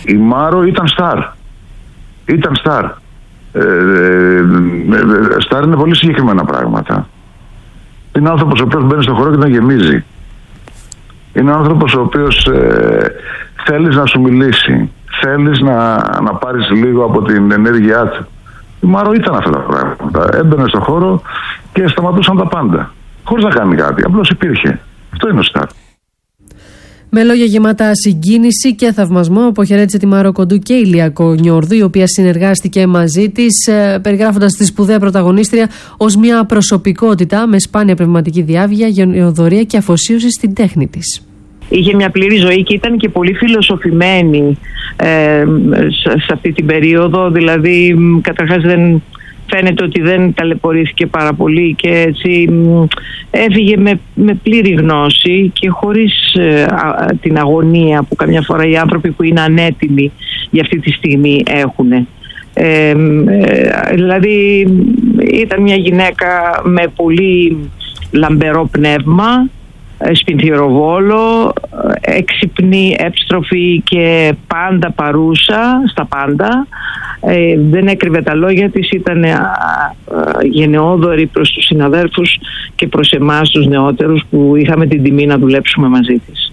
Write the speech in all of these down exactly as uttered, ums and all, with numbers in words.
Η Μάρο ήταν στάρ. Ήταν στάρ. Ε, ε, ε, στάρ είναι πολύ συγκεκριμένα πράγματα. Είναι άνθρωπος ο οποίος μπαίνει στον χώρο και τον γεμίζει. Είναι άνθρωπος ο οποίος ε, θέλεις να σου μιλήσει. Θέλεις να, να πάρεις λίγο από την ενέργειά του. Η Μάρο ήταν αυτά τα πράγματα. Έμπαινε στον χώρο και σταματούσαν τα πάντα. Χωρίς να κάνει κάτι. Απλώς υπήρχε. Αυτό είναι ο στάρ. Με λόγια γεμάτα συγκίνηση και θαυμασμό, αποχαιρέτησε τη Μάρο Κοντού και η Λία Κονιόρδου, η οποία συνεργάστηκε μαζί της, περιγράφοντας τη σπουδαία πρωταγωνίστρια ως μια προσωπικότητα με σπάνια πνευματική διάβγεια, γενεοδορία και αφοσίωση στην τέχνη της. Είχε μια πλήρη ζωή και ήταν και πολύ φιλοσοφημένη ε, σε αυτή την περίοδο. Δηλαδή, καταρχάς δεν φαίνεται ότι δεν ταλαιπωρήθηκε πάρα πολύ και έτσι έφυγε με, με πλήρη γνώση και χωρίς ε, α, την αγωνία που καμιά φορά οι άνθρωποι που είναι ανέτοιμοι για αυτή τη στιγμή έχουν. Ε, ε, δηλαδή ήταν μια γυναίκα με πολύ λαμπερό πνεύμα, σπινθυροβόλο, έξυπνη, εύστροφη και πάντα παρούσα στα πάντα. Ε, δεν έκρυβε τα λόγια της, ήταν α, α, γενναιόδορη προς τους συναδέλφους και προς εμάς τους νεότερους που είχαμε την τιμή να δουλέψουμε μαζί της.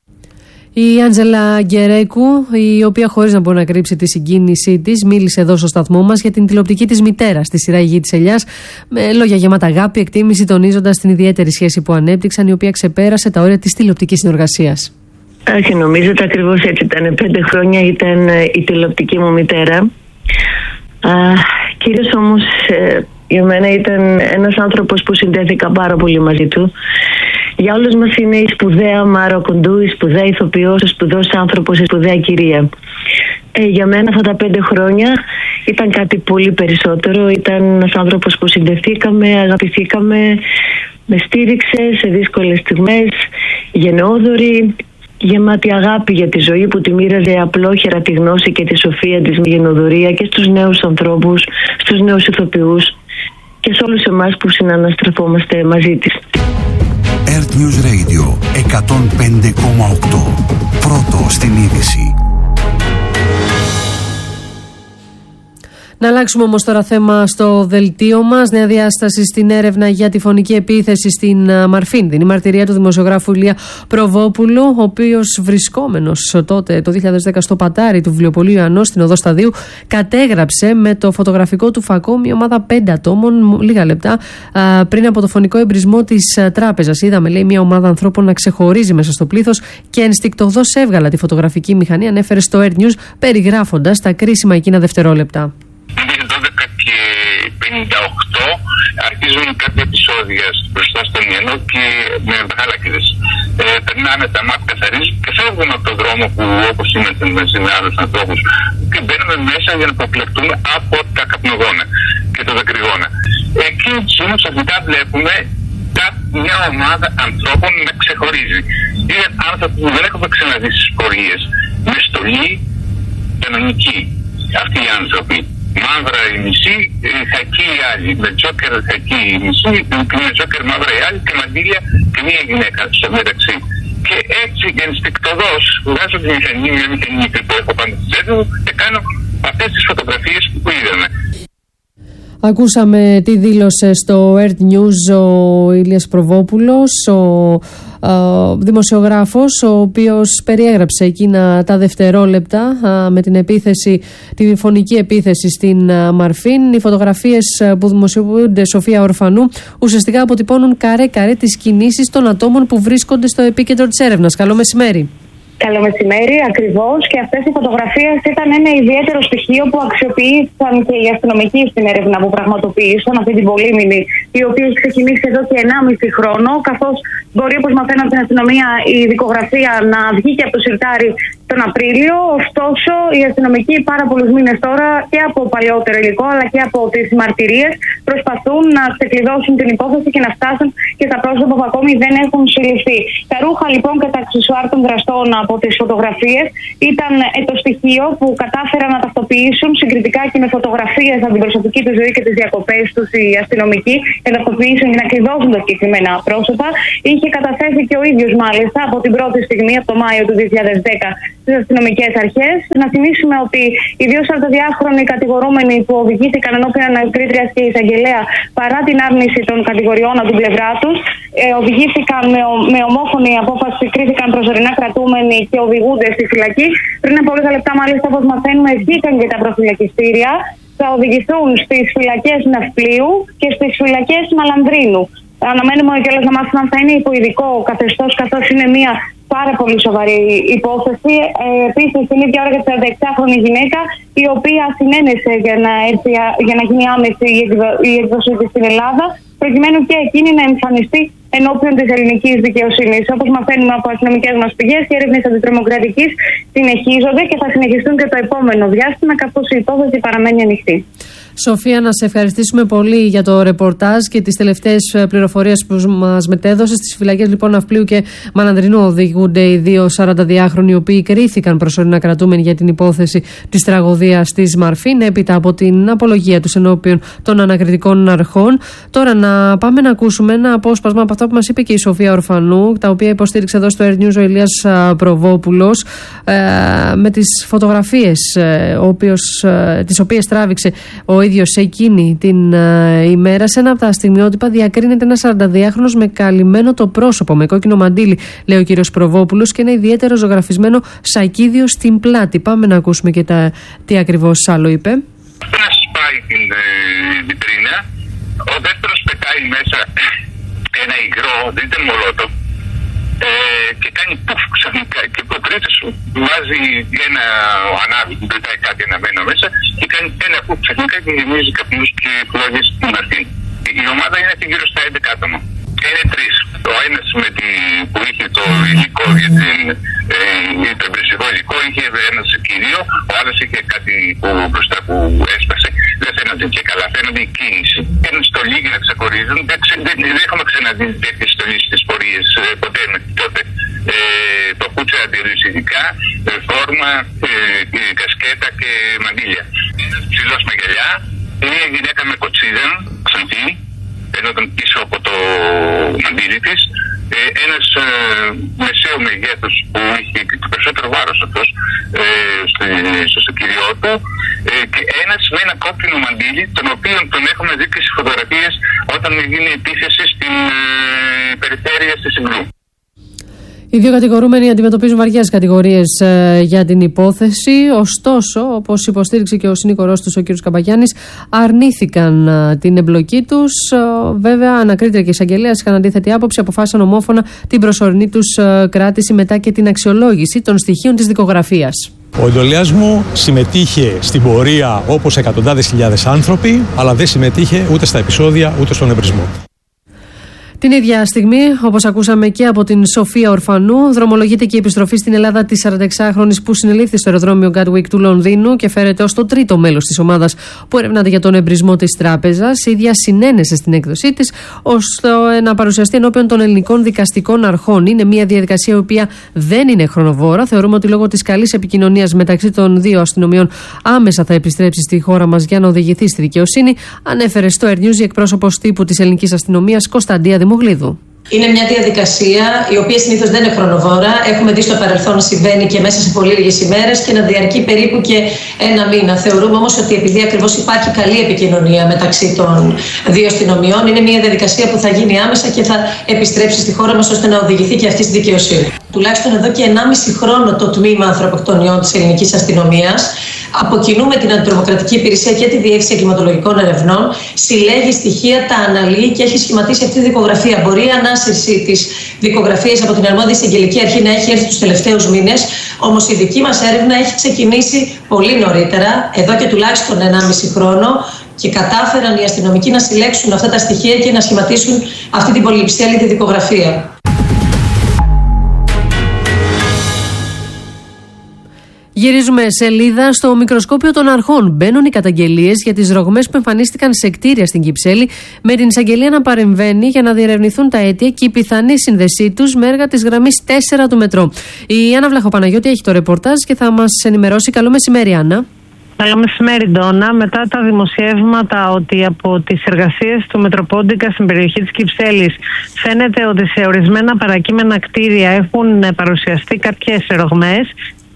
Η Άντζελα Γκερέκου, η οποία χωρίς να μπορεί να κρύψει τη συγκίνησή της, μίλησε εδώ στο σταθμό μας για την τηλεοπτική της μητέρα στη σειρά «Η Γη της Ελιάς», με λόγια γεμάτα αγάπη, εκτίμηση, τονίζοντας την ιδιαίτερη σχέση που ανέπτυξαν, η οποία ξεπέρασε τα όρια της τηλεοπτικής συνεργασίας. Όχι, νομίζετε ακριβώς έτσι ήταν. Πέντε χρόνια ήταν η τηλεοπτική μου μητέρα. Α, κυρίως όμως ε, για μένα ήταν ένας άνθρωπος που συνδέθηκα πάρα πολύ μαζί του. Για όλους μας είναι η σπουδαία Μάρο Κοντού, η σπουδαία ηθοποιός, ο σπουδαίος άνθρωπος, η σπουδαία κυρία. Ε, για μένα αυτά τα πέντε χρόνια ήταν κάτι πολύ περισσότερο. Ήταν ένας άνθρωπος που συνδεθήκαμε, αγαπηθήκαμε, με στήριξε σε δύσκολες στιγμές, γενναιόδορη, γεμάτη αγάπη για τη ζωή που τη μοίραζε απλόχερα τη γνώση και τη σοφία της με γενναιοδορία και στους νέους ανθρώπους, στους νέους ηθοποιούς και σε όλους εμάς που συναναστρεφόμαστε μαζί της. Earth News Radio εκατόν πέντε κόμμα οκτώ. Πρώτο στην είδηση. Να αλλάξουμε όμως τώρα θέμα στο δελτίο μας. Νέα διάσταση στην έρευνα για τη φωνική επίθεση στην Μαρφίν. Είναι η μαρτυρία του δημοσιογράφου Ηλία Προβόπουλου, ο οποίος βρισκόμενος τότε το δύο χιλιάδες δέκα στο πατάρι του βιβλιοπωλείου Ιωαννός στην οδό Σταδίου, κατέγραψε με το φωτογραφικό του φακό μια ομάδα πέντε ατόμων λίγα λεπτά α, πριν από το φωνικό εμπρισμό της τράπεζας. Είδαμε, λέει, μια ομάδα ανθρώπων να ξεχωρίζει μέσα στο πλήθος και ενστικτωδώς έβγαλα τη φωτογραφική μηχανή, ανέφερε στο Earth News, περιγράφοντας τα κρίσιμα εκείνα δευτερόλεπτα. δώδεκα και πενήντα οκτώ αρχίζουν κάποια επεισόδια μπροστά στον Ιαννό και με βαχαλάκιδες. Ε, περνάνε τα μάτια, καθαρίζουν και φεύγουν από τον δρόμο που όπως είμαστε μαζί με άλλους ανθρώπους και μπαίνουμε μέσα για να προπλεκτούμε από τα καπνογόνα και τα δακρυγόνα. Εκείνη τη στιγμή ξαφνικά βλέπουμε μια ομάδα ανθρώπων να ξεχωρίζει. Είναι άνθρωποι που δεν έχουμε ξαναδεί στις πορείες, με στολή κανονική. Αυτοί οι άνθρωποι. Μαύρα η μισή, χακί οι άλλοι. Με τζόκερ χακί η μισή, με τζόκερ μαύρα οι άλλοι και μαντήλια και μία γυναίκα στο μεταξύ. Και έτσι ενστικτωδώς βγάζω τη μηχανή, μια μηχανή που έχω πάνω στη τσέπη μου και κάνω αυτές τις φωτογραφίες που είδαμε. Ακούσαμε τι δήλωσε στο Earth News ο Ηλίας Προβόπουλος, ο ε, δημοσιογράφος, ο οποίος περιέγραψε εκείνα τα δευτερόλεπτα ε, με την επίθεση, τη φωνική επίθεση στην ε, Μαρφίν. Οι φωτογραφίες που δημοσιοποιούνται, Σοφία Ορφανού, ουσιαστικά αποτυπώνουν καρέ-καρέ τις κινήσεις των ατόμων που βρίσκονται στο επίκεντρο της έρευνας. Καλό μεσημέρι. Καλό μεσημέρι, ακριβώς. Και αυτές οι φωτογραφίες ήταν ένα ιδιαίτερο στοιχείο που αξιοποίησαν και οι αστυνομικοί στην έρευνα που πραγματοποίησαν αυτή την πολύμηνη, η οποία έχει ξεκινήσει εδώ και ενάμιση χρόνο. Καθώς μπορεί, όπως μαθαίνω από την αστυνομία, η δικογραφία να βγει και από το σιρτάρι τον Απρίλιο. Ωστόσο, οι αστυνομικοί πάρα πολλούς μήνες τώρα και από παλιότερο υλικό αλλά και από τις μαρτυρίες προσπαθούν να ξεκλειδώσουν την υπόθεση και να φτάσουν και στα πρόσωπα που ακόμη δεν έχουν συλληφθεί. Τα ρούχα λοιπόν και τα αξεσουάρ των δραστών από τις φωτογραφίες ήταν το στοιχείο που κατάφεραν να ταυτοποιήσουν συγκριτικά και με φωτογραφίες από την προσωπική του ζωή και τις διακοπές τους οι αστυνομικοί, να ταυτοποιήσουν και να κλειδώσουν τα συγκεκριμένα πρόσωπα. Είχε καταθέσει και ο ίδιος μάλιστα από την πρώτη στιγμή, από το Μάιο του δύο χιλιάδες δέκα, στις αστυνομικές αρχές. Να θυμίσουμε ότι οι δύο σαρανταδυάχρονοι κατηγορούμενοι που οδηγήθηκαν ενώπιον ανακρίτριας και εισαγγελέα παρά την άρνηση των κατηγοριών από την πλευρά τους, ε, οδηγήθηκαν με, ο, με ομόφωνη απόφαση, κρίθηκαν προσωρινά κρατούμενοι και οδηγούνται στη φυλακή. Πριν από λίγα λεπτά, μάλιστα, όπως μαθαίνουμε, βγήκαν και τα προφυλακιστήρια. Θα οδηγηθούν στις φυλακές Ναυπλίου και στις φυλακές Μαλανδρίνου. Αναμένουμε κιόλας να μάθουμε αν θα είναι υπό ειδικό καθεστώς, καθώς είναι μια πάρα πολύ σοβαρή υπόθεση. Ε, Επίσης, την ίδια ώρα για την τριανταεξάχρονη γυναίκα, η οποία συνένεσε για να, έρθει, για να γίνει άμεση η, εκδο, η έκδοσή της στην Ελλάδα, προκειμένου και εκείνη να εμφανιστεί ενώπιον της ελληνικής δικαιοσύνης. Όπως μαθαίνουμε από αστυνομικές μας πηγές, οι έρευνες αντιτρομοκρατικής συνεχίζονται και θα συνεχιστούν και το επόμενο διάστημα, καθώς η υπόθεση παραμένει ανοιχτή. Σοφία, να σε ευχαριστήσουμε πολύ για το ρεπορτάζ και τις τελευταίες πληροφορίες που μας μετέδωσες. Στις φυλακές λοιπόν Ναυπλίου και Μαλανδρινού οδηγούνται οι δύο σαρανταδυάχρονοι, οι οποίοι κρίθηκαν προσωρινά κρατούμενοι για την υπόθεση της τραγωδίας της Μαρφίν, έπειτα από την απολογία τους ενώπιον των ανακριτικών αρχών. Τώρα να πάμε να ακούσουμε ένα απόσπασμα από αυτά που μας είπε και η Σοφία Ορφανού, τα οποία υποστήριξε εδώ στο Air News ο Ηλίας Προβόπουλος, με τις φωτογραφίες τις οποίες τράβηξε ο ίδιος εκείνη την uh, ημέρα. Σε ένα από τα στιγμιότυπα διακρίνεται ένα σαρανταδυάχρονος με καλυμμένο το πρόσωπο, με κόκκινο μαντίλι, λέει ο κύριος Προβόπουλος, και ένα ιδιαίτερο ζωγραφισμένο σακίδιο στην πλάτη. Πάμε να ακούσουμε και τα, τι ακριβώς άλλο είπε. Να σπάει την ε, βιτρίνα, ο δεύτερος πετάει μέσα ένα υγρό, δεν ήταν μολότο, ε, και κάνει πουφ ξαφνικά, και ο τρίτος βάζει ένα ανάβη που πετάει κάτι αναμένο μέσα και κάνει ένα πουφ ξαφνικά και γεμίζει καπνούς και φλόγες στην Μαρφίν. Η ομάδα είναι γύρω στα έντεκα άτομα. Είναι τρεις. Ο ένας με τη, που είχε το υλικό για την, ε, το εμπρεσιδό υλικό, είχε ένα κυρίο, ο άλλος είχε κάτι που μπροστά που έσπασε. Δεν φαίνονταν και καλά, φαίνονται η κίνηση. Ένα στολή για να ξεχωρίζουν. Δεν, δεν, δεν έχουμε ξαναδεί τέτοιες στολές στις πορείες ε, ποτέ μέχρι τότε. Ε, παπούτσια αντιρρησιδικά, ε, φόρμα, ε, ε, κασκέτα και μαντήλια. Ψηλός με γυαλιά, μια γυναίκα με κοτσίδα, ξανθή, ενώ ήταν πίσω από το μαντήλι της, ε, ένας ε, μεσαίου μεγέθους που είχε το περισσότερο βάρος αυτός ε, στο, στο κυριό του, ε, και ένας με ένα κόκκινο μαντήλι, τον οποίο τον έχουμε δει και στις φωτογραφίες όταν γίνει επίθεση στην ε, περιφέρεια στη Συγκρού. Οι δύο κατηγορούμενοι αντιμετωπίζουν βαριές κατηγορίες ε, για την υπόθεση. Ωστόσο, όπως υποστήριξε και ο συνήγορός τους, ο κ. Καμπαγιάννης, αρνήθηκαν ε, την εμπλοκή τους. Ε, βέβαια, ανακρίτρια και εισαγγελέας είχαν αντίθετη άποψη, αποφάσισαν ομόφωνα την προσωρινή τους ε, κράτηση μετά και την αξιολόγηση των στοιχείων της δικογραφίας. Ο εντολέας μου συμμετείχε στην πορεία όπως εκατοντάδες χιλιάδες άνθρωποι, αλλά δεν συμμετείχε ούτε στα επεισόδια ούτε στον εμπρισμό. Την ίδια στιγμή, όπως ακούσαμε και από την Σοφία Ορφανού, δρομολογείται και η επιστροφή στην Ελλάδα της σαρανταεξάχρονης που συνελήφθη στο αεροδρόμιο Gatwick του Λονδίνου και φέρεται ως το τρίτο μέλος της ομάδας που ερευνάται για τον εμπρισμό της τράπεζας. Η ίδια συνένεσε στην έκδοσή της ώστε να παρουσιαστεί ενώπιον των ελληνικών δικαστικών αρχών. Είναι μια διαδικασία η οποία δεν είναι χρονοβόρα. Θεωρούμε ότι λόγω της καλής επικοινωνίας μεταξύ των δύο αστυνομιών άμεσα θα επιστρέψει στη χώρα μας για να οδηγηθεί στη δικαιοσύνη, ανέφερε στο Air News η εκπρόσωπος τύπου της ελληνικής αστυνομίας Κωνσταντία Δημογλίδου. Είναι μια διαδικασία η οποία συνήθως δεν είναι χρονοβόρα. Έχουμε δει στο παρελθόν να συμβαίνει και μέσα σε πολύ λίγες ημέρες και να διαρκεί περίπου και ένα μήνα. Θεωρούμε όμως ότι επειδή ακριβώς υπάρχει καλή επικοινωνία μεταξύ των δύο αστυνομιών, είναι μια διαδικασία που θα γίνει άμεσα και θα επιστρέψει στη χώρα μας ώστε να οδηγηθεί και αυτή στη δικαιοσύνη. Τουλάχιστον εδώ και ενάμιση χρόνο το τμήμα ανθρωποκτονιών της ελληνικής αστυνομίας, από κοινού με την Αντιτρομοκρατική Υπηρεσία και τη Διεύθυνση Εγκληματολογικών Ερευνών, συλλέγει στοιχεία, τα αναλύει και έχει σχηματίσει αυτή τη δικογραφία. Μπορεί η ανάσυρση της δικογραφίας από την αρμόδια εισαγγελική αρχή να έχει έρθει τους τελευταίους μήνες, όμως η δική μας έρευνα έχει ξεκινήσει πολύ νωρίτερα, εδώ και τουλάχιστον ενάμιση χρόνο, και κατάφεραν οι αστυνομικοί να συλλέξουν αυτά τα στοιχεία και να σχηματίσουν αυτή την πολυψέλιδη δικογραφία. Γυρίζουμε σελίδα. Στο μικροσκόπιο των αρχών μπαίνουν οι καταγγελίες για τις ρογμές που εμφανίστηκαν σε κτίρια στην Κυψέλη, με την εισαγγελία να παρεμβαίνει για να διερευνηθούν τα αίτια και η πιθανή σύνδεσή τους με έργα της γραμμής τέσσερα του μετρό. Η Άννα Βλαχοπαναγιώτη έχει το ρεπορτάζ και θα μας ενημερώσει. Καλό μεσημέρι, Άννα. Καλό μεσημέρι, Ντόνα. Μετά τα δημοσιεύματα ότι από τις εργασίες του Μετροπόντικα στην περιοχή της Κυψέλης φαίνεται ότι σε ορισμένα παρακείμενα κτίρια έχουν παρουσιαστεί κάποιες ρογμές,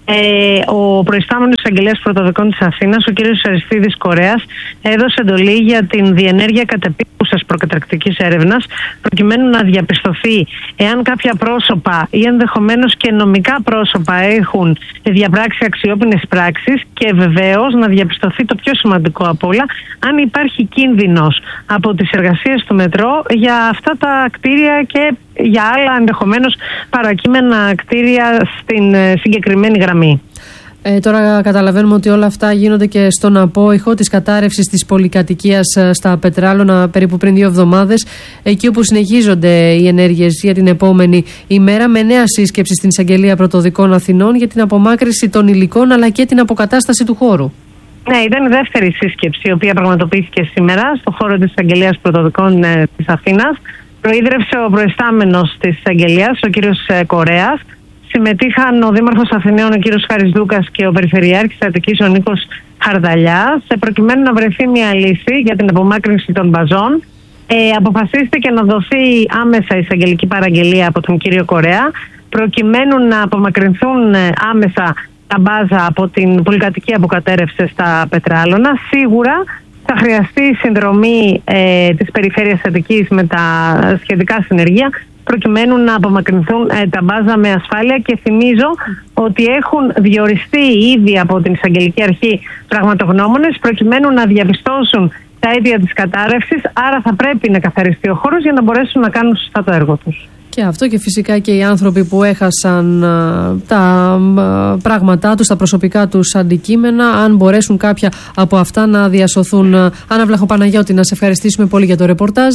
Ε, ο προϊστάμενος εισαγγελέας πρωτοδικών της Αθήνας, ο κ. Αριστίδης Κορέας, έδωσε εντολή για την διενέργεια κατεπίγουσας προκαταρκτικής έρευνας, προκειμένου να διαπιστωθεί εάν κάποια πρόσωπα ή ενδεχομένως και νομικά πρόσωπα έχουν διαπράξει αξιόπινες πράξεις, και βεβαίως να διαπιστωθεί το πιο σημαντικό απ' όλα, αν υπάρχει κίνδυνος από τις εργασίες του μετρό για αυτά τα κτίρια και για άλλα ενδεχομένως παρακείμενα κτίρια στην συγκεκριμένη γραμμή. Ε, τώρα καταλαβαίνουμε ότι όλα αυτά γίνονται και στον απόϊχο της κατάρρευσης της πολυκατοικίας στα Πετράλωνα περίπου πριν δύο εβδομάδες, εκεί όπου συνεχίζονται οι ενέργειες για την επόμενη ημέρα, με νέα σύσκεψη στην Εισαγγελία Πρωτοδικών Αθηνών για την απομάκρυνση των υλικών αλλά και την αποκατάσταση του χώρου. Ναι, ήταν η δεύτερη σύσκεψη, η οποία πραγματοποιήθηκε σήμερα στο χώρο της Εισαγγελίας Πρωτοδικών ε, της Αθήνας. Προείδρευσε ο προϊστάμενος της Εισαγγελίας, ο κύριος Κορέας. Συμμετείχαν ο Δήμαρχος Αθηναίων, ο κύριος Χαρισδούκας, και ο Περιφερειάρχης Αττικής, ο Νίκος Χαρδαλιάς, προκειμένου να βρεθεί μια λύση για την απομάκρυνση των μπαζών. Ε, αποφασίστηκε να δοθεί άμεσα εισαγγελική παραγγελία από τον κύριο Κορέα, προκειμένου να απομακρυνθούν άμεσα τα μπάζα από την πολυκατοικία που κατέρευσε στα Πετράλωνα. Σίγουρα θα χρειαστεί συνδρομή ε, της Περιφέρειας Αττικής με τα σχετικά συνεργεία, προκειμένου να απομακρυνθούν ε, τα μπάζα με ασφάλεια, και θυμίζω ότι έχουν διοριστεί ήδη από την Εισαγγελική Αρχή πραγματογνώμονες προκειμένου να διαπιστώσουν τα αίτια της κατάρρευσης, άρα θα πρέπει να καθαριστεί ο χώρος για να μπορέσουν να κάνουν σωστά το έργο τους. Και αυτό, και φυσικά και οι άνθρωποι που έχασαν α, τα α, πράγματά τους, τα προσωπικά τους αντικείμενα, αν μπορέσουν κάποια από αυτά να διασωθούν. Άννα Βλαχοπαναγιώτη, να σε ευχαριστήσουμε πολύ για το ρεπορτάζ.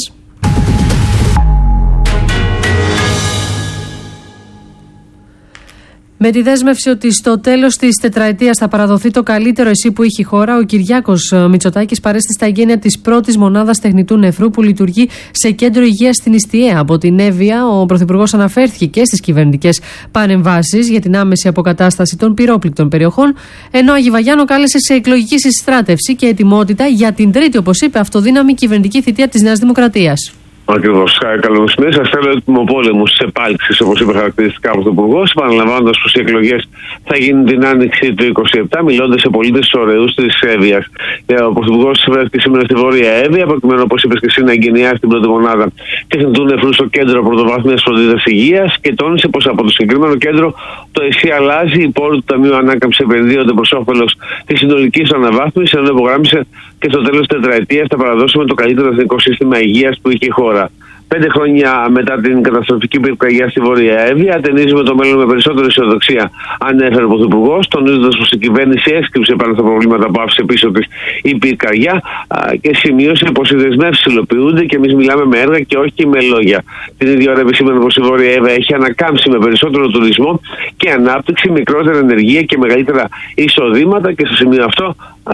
Με τη δέσμευση ότι στο τέλος της τετραετίας θα παραδοθεί το καλύτερο ΕΣΥ που είχε η χώρα, ο Κυριάκος Μητσοτάκης παρέστη στα εγγένεια της πρώτης μονάδας τεχνητού νεφρού που λειτουργεί σε κέντρο υγείας στην Ιστιαία. Από την Εύβοια, ο Πρωθυπουργός αναφέρθηκε και στις κυβερνητικές παρεμβάσεις για την άμεση αποκατάσταση των πυρόπληκτων περιοχών, ενώ ο Αγιβαγιάννο κάλεσε σε εκλογική συστράτευση και ετοιμότητα για την τρίτη, όπως είπε, αυτοδύναμη κυβερνητική θητεία της Νέας Δημοκρατίας. Ακριβώς. Καλό μεσημέρι. Σας θέλω έτοιμο πόλεμο στις επάλξεις, όπως είπε χαρακτηριστικά ο Πρωθυπουργός, επαναλαμβάνοντας πως οι εκλογές θα γίνουν την άνοιξη του είκοσι επτά, μιλώντας σε πολίτες ωραίους της Εύβοιας. Ο Πρωθυπουργός βρέθηκε σήμερα στη Βόρεια Εύβοια, προκειμένου, όπως είπες και εσύ, να εγκαινιάσει την πρώτη μονάδα τεχνητού νεφρού στο κέντρο πρωτοβάθμιας φροντίδας υγείας, και τόνισε πως από το συγκεκριμένο κέντρο το ΕΣΥ αλλάζει, οι πόροι του Ταμείου Ανάκαμψης επενδύονται προς όφελος της συνολικής αναβάθμισης, ενώ υπογράμμισε και στο τέλος της τετραετίας θα παραδώσουμε το καλύτερο εθνικό σύστημα υγείας που είχε η χώρα. Πέντε χρόνια μετά την καταστροφική πυρκαγιά στη Βόρεια Εύβοια, ταινίζουμε το μέλλον με περισσότερη αισιοδοξία, ανέφερε ο Πρωθυπουργός, τονίζοντας πως η κυβέρνηση έσκυψε πάνω στα προβλήματα που άφησε πίσω της η πυρκαγιά, και σημείωσε πως οι δεσμεύσεις υλοποιούνται και εμείς μιλάμε με έργα και όχι με λόγια. Την ίδια ώρα επισήμανε πως η Βόρεια Εύβοια έχει ανακάμψει με περισσότερο τουρισμό και ανάπτυξη, μικρότερη ενεργεία και μεγαλύτερα εισοδήματα, και στο σημείο αυτό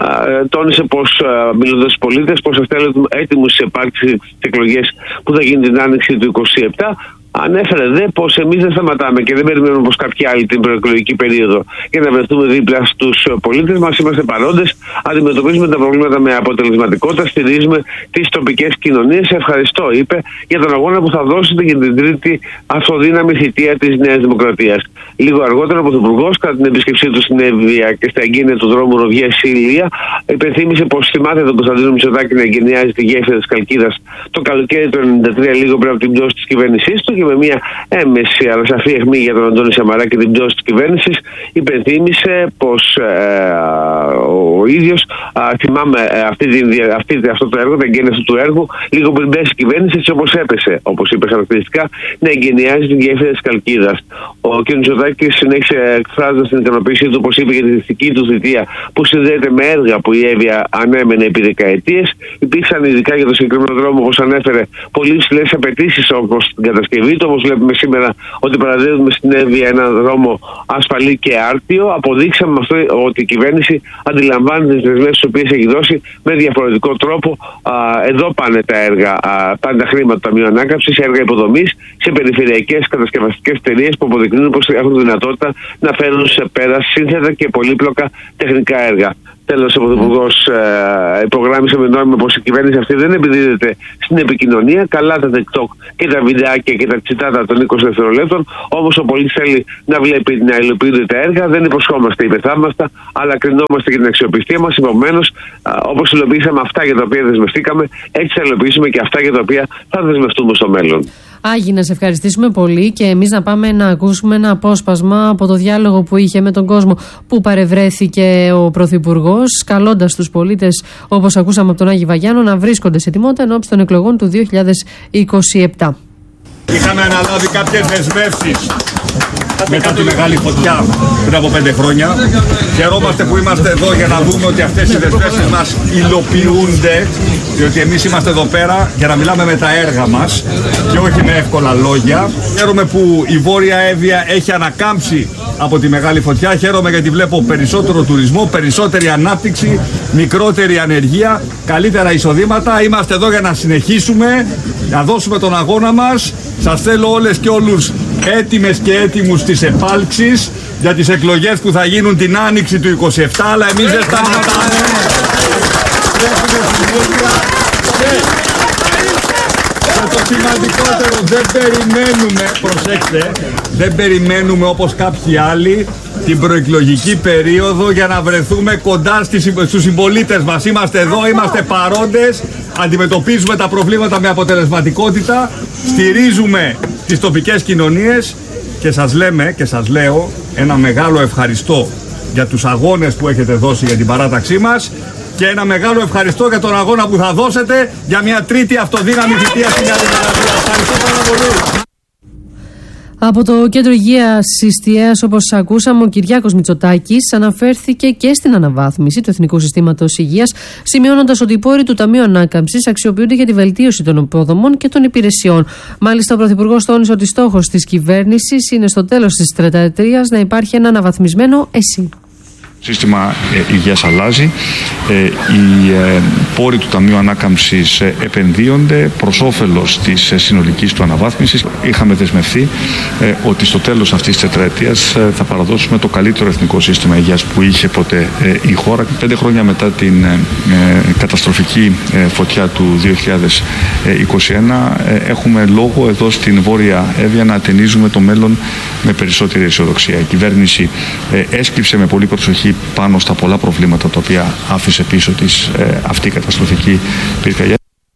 τόνισε πως, μιλώντας στους πολίτες, πως θα θέλουν έτοιμους στις επάρξεις της εκλογές που θα γίνει την άνοιξη του είκοσι επτά. Ανέφερε δε πως εμείς δεν σταματάμε και δεν περιμένουμε πως κάποιοι άλλοι την προεκλογική περίοδο για να βρεθούμε δίπλα στους πολίτες μας. Είμαστε παρόντες, αντιμετωπίζουμε τα προβλήματα με αποτελεσματικότητα, στηρίζουμε τις τοπικές κοινωνίες. Ευχαριστώ, είπε, για τον αγώνα που θα δώσετε για την τρίτη αυτοδύναμη θητεία της Νέας Δημοκρατίας. Λίγο αργότερα, ο Πρωθυπουργός, κατά την επίσκεψή του στην Εύβοια και στα εγγένεια του δρόμου Ροδιές-Ηλία, υπενθύμησε πως θυμάται τον Κωνσταντίνο Μητσοτάκη να εγκαινιάζει τη γέφυρα της Καλκίδας το καλοκαίρι του ενενήντα τρία, λίγο πριν από την πτώση της κυβέρνησής του, και με μια έμεση αλλά σαφή αιχμή για τον Αντώνη Σαμαρά και την πτώση της κυβέρνησης, υπενθύμησε πως ε, ο ίδιος α, θυμάμαι αυτή την, αυτή, αυτό το έργο, την εγγένεια του έργου, λίγο πριν πέσει η κυβέρνηση, έτσι όπως έπεσε, όπως είπε χαρακτηριστικά, να εγκαινιάζει την γέφυρα της Καλκίδας. Ο κ. Μητσοτάκης συνέχισε εκφράζοντας την ικανοποίησή του, όπως είπε, για τη δυτική του θητεία, που συνδέεται με έργα που η Εύβοια ανέμενε επί δεκαετίες. Υπήρξαν ειδικά για το συγκεκριμένο δρόμο, όπως ανέφερε, πολύ υψηλές απαιτήσεις όπως την κατασκευή του. Όπως βλέπουμε σήμερα ότι παραδίδουμε στην Εύβοια ένα δρόμο ασφαλή και άρτιο. Αποδείξαμε με αυτό ότι η κυβέρνηση αντιλαμβάνεται τις δεσμεύσεις τις οποίες έχει δώσει με διαφορετικό τρόπο. Α, εδώ πάνε τα έργα, α, πάνε τα χρήματα του Ταμείου Ανάκαμψης, έργα υποδομής σε περιφερειακές κατασκευαστικές εταιρείες που αποδεικνύουν πως έχουν δυνατότητα να φέρουν σε πέρα σύνθετα και πολύπλοκα τεχνικά έργα. Τέλος, ο Πρωθυπουργός ε, υπογράμμισε με νόημα πως η κυβέρνηση αυτή δεν επιδίδεται στην επικοινωνία. Καλά τα TikTok και τα βιντεάκια και τα τσιτάτα των είκοσι δευτερολέπτων. Όμως ο πολίτης θέλει να βλέπει να υλοποιούνται τα έργα. Δεν υποσχόμαστε υπεθαύμαστα, αλλά κρινόμαστε για την αξιοπιστία μας. Επομένως, όπως υλοποιήσαμε αυτά για τα οποία δεσμευτήκαμε, έτσι θα υλοποιήσουμε και αυτά για τα οποία θα δεσμευτούμε στο μέλλον. Άγι, να σε ευχαριστήσουμε πολύ και εμείς να πάμε να ακούσουμε ένα απόσπασμα από το διάλογο που είχε με τον κόσμο, που παρευρέθηκε ο Πρωθυπουργός, καλώντας τους πολίτες, όπως ακούσαμε από τον Άγη Βαγιάννο, να βρίσκονται σε ετοιμότητα ενώπιση των εκλογών του δύο χιλιάδες είκοσι επτά. Είχαμε αναλάβει κάποιες δεσμεύσεις μετά τη μεγάλη φωτιά πριν από πέντε χρόνια. Χαιρόμαστε που είμαστε εδώ για να δούμε ότι αυτές οι δεσμεύσεις μας υλοποιούνται, διότι εμείς είμαστε εδώ πέρα για να μιλάμε με τα έργα μας και όχι με εύκολα λόγια. Χαίρομαι που η Βόρεια Εύβοια έχει ανακάμψει από τη μεγάλη φωτιά. Χαίρομαι γιατί βλέπω περισσότερο τουρισμό, περισσότερη ανάπτυξη, μικρότερη ανεργία, καλύτερα εισοδήματα. Είμαστε εδώ για να συνεχίσουμε, να δώσουμε τον αγώνα μας. Σας θέλω όλες και όλους έτοιμες και έτοιμους στις επάλξεις για τις εκλογές που θα γίνουν την άνοιξη του είκοσι επτά, αλλά εμείς δεν σταματάμε. Και το σημαντικότερο, δεν περιμένουμε, προσέξτε, δεν περιμένουμε όπως κάποιοι άλλοι την προεκλογική περίοδο για να βρεθούμε κοντά στους συμπολίτες μας. Είμαστε εδώ, είμαστε παρόντες, αντιμετωπίζουμε τα προβλήματα με αποτελεσματικότητα, στηρίζουμε τις τοπικές κοινωνίες και σας λέμε και σας λέω ένα μεγάλο ευχαριστώ για τους αγώνες που έχετε δώσει για την παράταξή μας και ένα μεγάλο ευχαριστώ για τον αγώνα που θα δώσετε για μια τρίτη αυτοδύναμη θητεία στην Νέα Δημοκρατία. Ευχαριστώ πάρα πολύ. Από το Κέντρο Υγείας Ιστιαίας, όπως ακούσαμε, ο Κυριάκος Μητσοτάκης αναφέρθηκε και στην αναβάθμιση του Εθνικού Συστήματος Υγείας, σημειώνοντας ότι οι πόροι του Ταμείου Ανάκαμψης αξιοποιούνται για τη βελτίωση των υποδομών και των υπηρεσιών. Μάλιστα, ο Πρωθυπουργός τόνισε ότι στόχος της κυβέρνησης είναι στο τέλος της τετραετίας να υπάρχει ένα αναβαθμισμένο ΕΣΥ. Το σύστημα ε, υγείας αλλάζει, ε, οι ε, πόροι του Ταμείου Ανάκαμψης ε, επενδύονται προς όφελος της ε, συνολικής του αναβάθμισης. Είχαμε δεσμευθεί ε, ότι στο τέλος αυτής της τετραετίας ε, θα παραδώσουμε το καλύτερο εθνικό σύστημα υγείας που είχε ποτέ ε, η χώρα. Πέντε χρόνια μετά την ε, ε, καταστροφική ε, φωτιά του δύο χιλιάδες είκοσι ένα ε, έχουμε λόγο εδώ στην Βόρεια Εύβοια να ατενίζουμε το μέλλον με περισσότερη αισιοδοξία. Η κυβέρνηση ε, έσκυψε με πολύ προσοχή πάνω στα πολλά προβλήματα τα οποία άφησε πίσω της ε, αυτή η καταστροφική πυρκαγιά.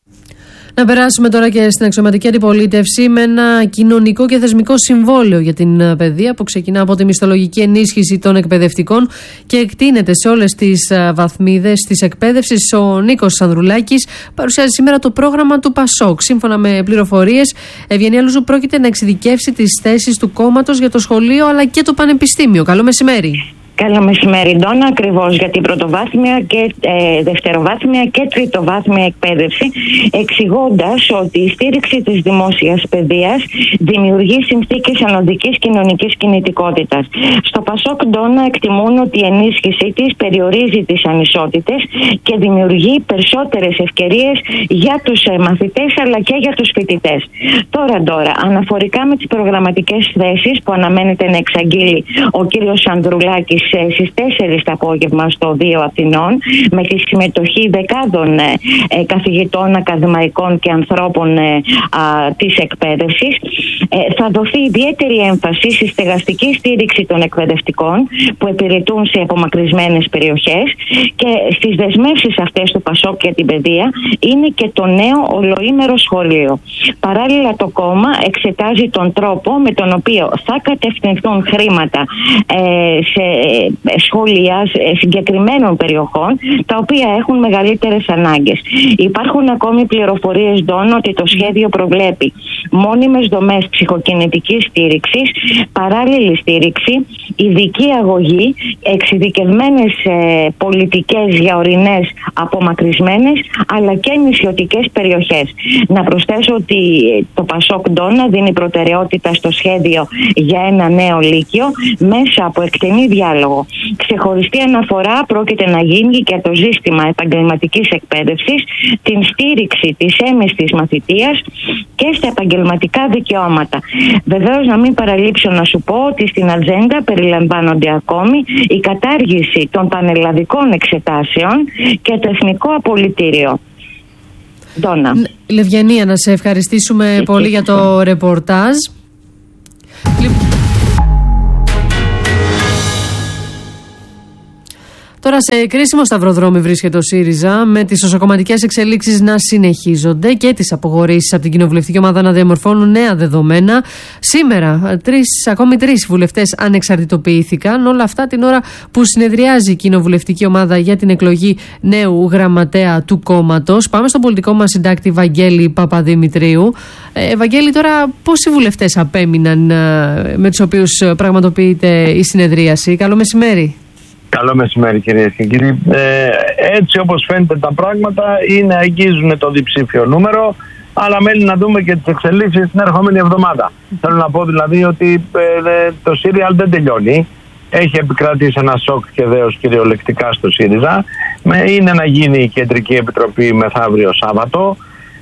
Να περάσουμε τώρα και στην αξιωματική αντιπολίτευση με ένα κοινωνικό και θεσμικό συμβόλαιο για την παιδεία που ξεκινά από τη μισθολογική ενίσχυση των εκπαιδευτικών και εκτείνεται σε όλες τις βαθμίδες της εκπαίδευσης. Ο Νίκος Ανδρουλάκης παρουσιάζει σήμερα το πρόγραμμα του ΠΑΣΟΚ. Σύμφωνα με πληροφορίες, Ευγενία Λούζου πρόκειται να εξειδικεύσει τις θέσεις του κόμματος για το σχολείο αλλά και το πανεπιστήμιο. Καλό μεσημέρι. Καλό μεσημέρι, Ντόνα. Ακριβώς για την πρωτοβάθμια και ε, δευτεροβάθμια και τριτοβάθμια εκπαίδευση, εξηγώντας ότι η στήριξη της δημόσιας παιδείας δημιουργεί συνθήκες ανωδικής κοινωνικής κινητικότητας. Στο ΠΑΣΟΚ, Ντόνα, εκτιμούν ότι η ενίσχυσή της περιορίζει τις ανισότητες και δημιουργεί περισσότερες ευκαιρίες για τους ε, μαθητές αλλά και για τους φοιτητές. Τώρα, τώρα, αναφορικά με τις προγραμματικές θέσεις που αναμένεται να εξαγγείλει ο κύριος Ανδρουλάκης στις τέσσερις το απόγευμα στο Δύο Αθηνών, με τη συμμετοχή δεκάδων ε, καθηγητών, ακαδημαϊκών και ανθρώπων ε, α, της εκπαίδευσης, ε, θα δοθεί ιδιαίτερη έμφαση στη στεγαστική στήριξη των εκπαιδευτικών που υπηρετούν σε απομακρυσμένες περιοχές, και στις δεσμεύσεις αυτές του ΠΑΣΟΚ για την παιδεία είναι και το νέο ολοήμερο σχολείο. Παράλληλα, το κόμμα εξετάζει τον τρόπο με τον οποίο θα κατευθυνθούν χρήματα ε, σε σχολεία συγκεκριμένων περιοχών, τα οποία έχουν μεγαλύτερες ανάγκες. Υπάρχουν ακόμη πληροφορίες, Ντόν, ότι το σχέδιο προβλέπει μόνιμες δομές ψυχοκινητικής στήριξης, παράλληλη στήριξη, ειδική αγωγή, εξειδικευμένες ε, πολιτικές για ορεινές απομακρυσμένες, αλλά και νησιωτικές περιοχές. Να προσθέσω ότι το Πασόκ, Ντόνα, δίνει προτεραιότητα στο σχέδιο για ένα νέο λύκειο μέσα από εκτενή διάλογο. Ξεχωριστή αναφορά πρόκειται να γίνει για το ζήτημα επαγγελματικής εκπαίδευσης, την στήριξη της έμεστης μαθητείας και στα επαγγελματικά δικαιώματα. Βεβαίως, να μην παραλείψω να σου πω ότι στην ατζέντα περιλαμβάνονται ακόμη η κατάργηση των πανελλαδικών εξετάσεων και το εθνικό απολυτήριο. Ντόνα. Λευγενία, να σε ευχαριστήσουμε πολύ για το ρεπορτάζ. Τώρα σε κρίσιμο σταυροδρόμι βρίσκεται ο ΣΥΡΙΖΑ, με τις οσοκομματικές εξελίξεις να συνεχίζονται και τις αποχωρήσεις από την κοινοβουλευτική ομάδα να διαμορφώνουν νέα δεδομένα. Σήμερα τρεις, ακόμη τρεις βουλευτές ανεξαρτητοποιήθηκαν. Όλα αυτά την ώρα που συνεδριάζει η κοινοβουλευτική ομάδα για την εκλογή νέου γραμματέα του κόμματος. Πάμε στον πολιτικό μας συντάκτη Βαγγέλη Παπαδημητρίου. Ε, Βαγγέλη, τώρα πόσοι βουλευτές απέμειναν ε, με τους οποίους πραγματοποιείται η συνεδρίαση? Καλό μεσημέρι. Καλό μεσημέρι, κυρίες και κύριοι. Ε, έτσι όπως φαίνεται τα πράγματα, είναι, αγγίζουν το διψήφιο νούμερο, αλλά μένει να δούμε και τις εξελίξεις την ερχόμενη εβδομάδα. Θέλω να πω δηλαδή ότι ε, το ΣΥΡΙΑΛ δεν τελειώνει. Έχει επικρατήσει ένα σοκ και δέος κυριολεκτικά στο ΣΥΡΙΖΑ. Είναι να γίνει η Κεντρική Επιτροπή μεθαύριο Σάββατο,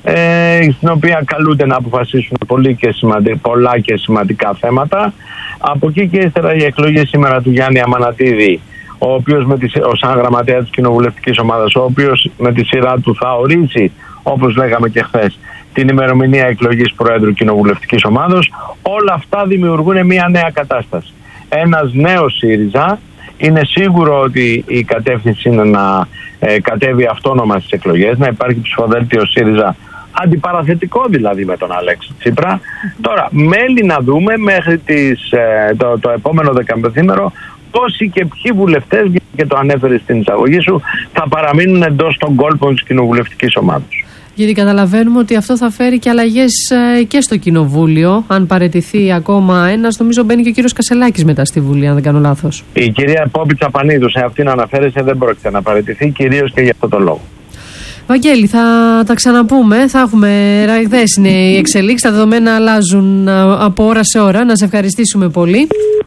ε, στην οποία καλούνται να αποφασίσουν πολύ και σημαντι... πολλά και σημαντικά θέματα. Από εκεί και ύστερα η εκλογή σήμερα του Γιάννη Αμανατίδη, ο οποίος με τη, ως σαν γραμματέα της κοινοβουλευτικής ομάδας, ο οποίος με τη σειρά του θα ορίσει, όπως λέγαμε και χθες, την ημερομηνία εκλογής Προέδρου κοινοβουλευτικής ομάδος. Όλα αυτά δημιουργούν μια νέα κατάσταση. Ένας νέος ΣΥΡΙΖΑ. Είναι σίγουρο ότι η κατεύθυνση είναι να ε, κατέβει αυτόνομα στις εκλογές, να υπάρχει ψηφοδέλτιο ΣΥΡΙΖΑ αντιπαραθετικό δηλαδή με τον Αλέξη Τσίπρα. Τώρα μένει να δούμε μέχρι τις, ε, το, το επόμενο δεκαπενθήμερο πόσοι και ποιοι βουλευτές, και το ανέφερε στην εισαγωγή σου, θα παραμείνουν εντός των κόλπων της κοινοβουλευτικής ομάδας. Γιατί καταλαβαίνουμε ότι αυτό θα φέρει και αλλαγές και στο Κοινοβούλιο. Αν παραιτηθεί ακόμα ένας, νομίζω μπαίνει και ο κύριος Κασελάκης μετά στη Βουλή, αν δεν κάνω λάθος. Η κυρία Πόπη Τσαπανίδου, σε αυτήν αναφέρεσαι, δεν πρόκειται να παραιτηθεί, κυρίως και για αυτό το λόγο. Βαγγέλη, θα τα ξαναπούμε. Θα έχουμε ραγδαίες είναι οι εξελίξεις. Τα δεδομένα αλλάζουν από ώρα σε ώρα. Να σε ευχαριστήσουμε πολύ.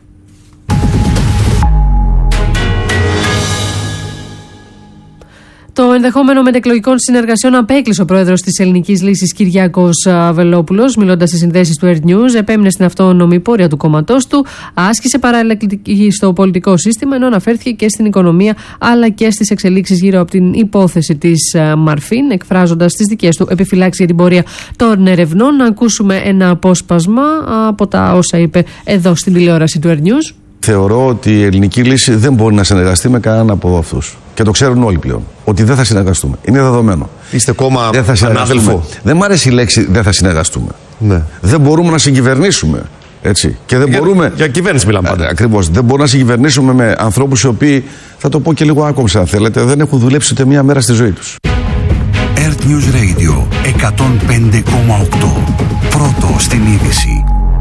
Το ενδεχόμενο μετεκλογικών συνεργασιών απέκλεισε ο πρόεδρος της Ελληνικής Λύσης Κυριάκος Βελόπουλος, μιλώντας στις συνδέσεις του Earth News. Επέμεινε στην αυτόνομη πορεία του κόμματός του, άσκησε παράλληλα κριτική στο πολιτικό σύστημα, ενώ αναφέρθηκε και στην οικονομία αλλά και στις εξελίξεις γύρω από την υπόθεση της Μαρφίν, εκφράζοντας τις δικές του επιφυλάξεις για την πορεία των ερευνών. Να ακούσουμε ένα απόσπασμα από τα όσα είπε εδώ στην τηλεόραση του Earth News. Θεωρώ ότι η Ελληνική Λύση δεν μπορεί να συνεργαστεί με κανέναν από αυτούς. Και το ξέρουν όλοι πλέον. Ότι δεν θα συνεργαστούμε. Είναι δεδομένο. Είστε κόμμα ανάδελφο. Δεν μ' αρέσει η λέξη δεν θα συνεργαστούμε. Ναι. Δεν μπορούμε να συγκυβερνήσουμε. Έτσι. Και δεν για, μπορούμε. Για κυβέρνηση μιλάμε πάντα. Ακριβώς. Δεν μπορούμε να συγκυβερνήσουμε με ανθρώπους οι οποίοι, θα το πω και λίγο άκομψα αν θέλετε, δεν έχουν δουλέψει ούτε μία μέρα στη ζωή τους. Earth News Radio εκατόν πέντε κόμμα οκτώ. Πρώτο στην είδηση.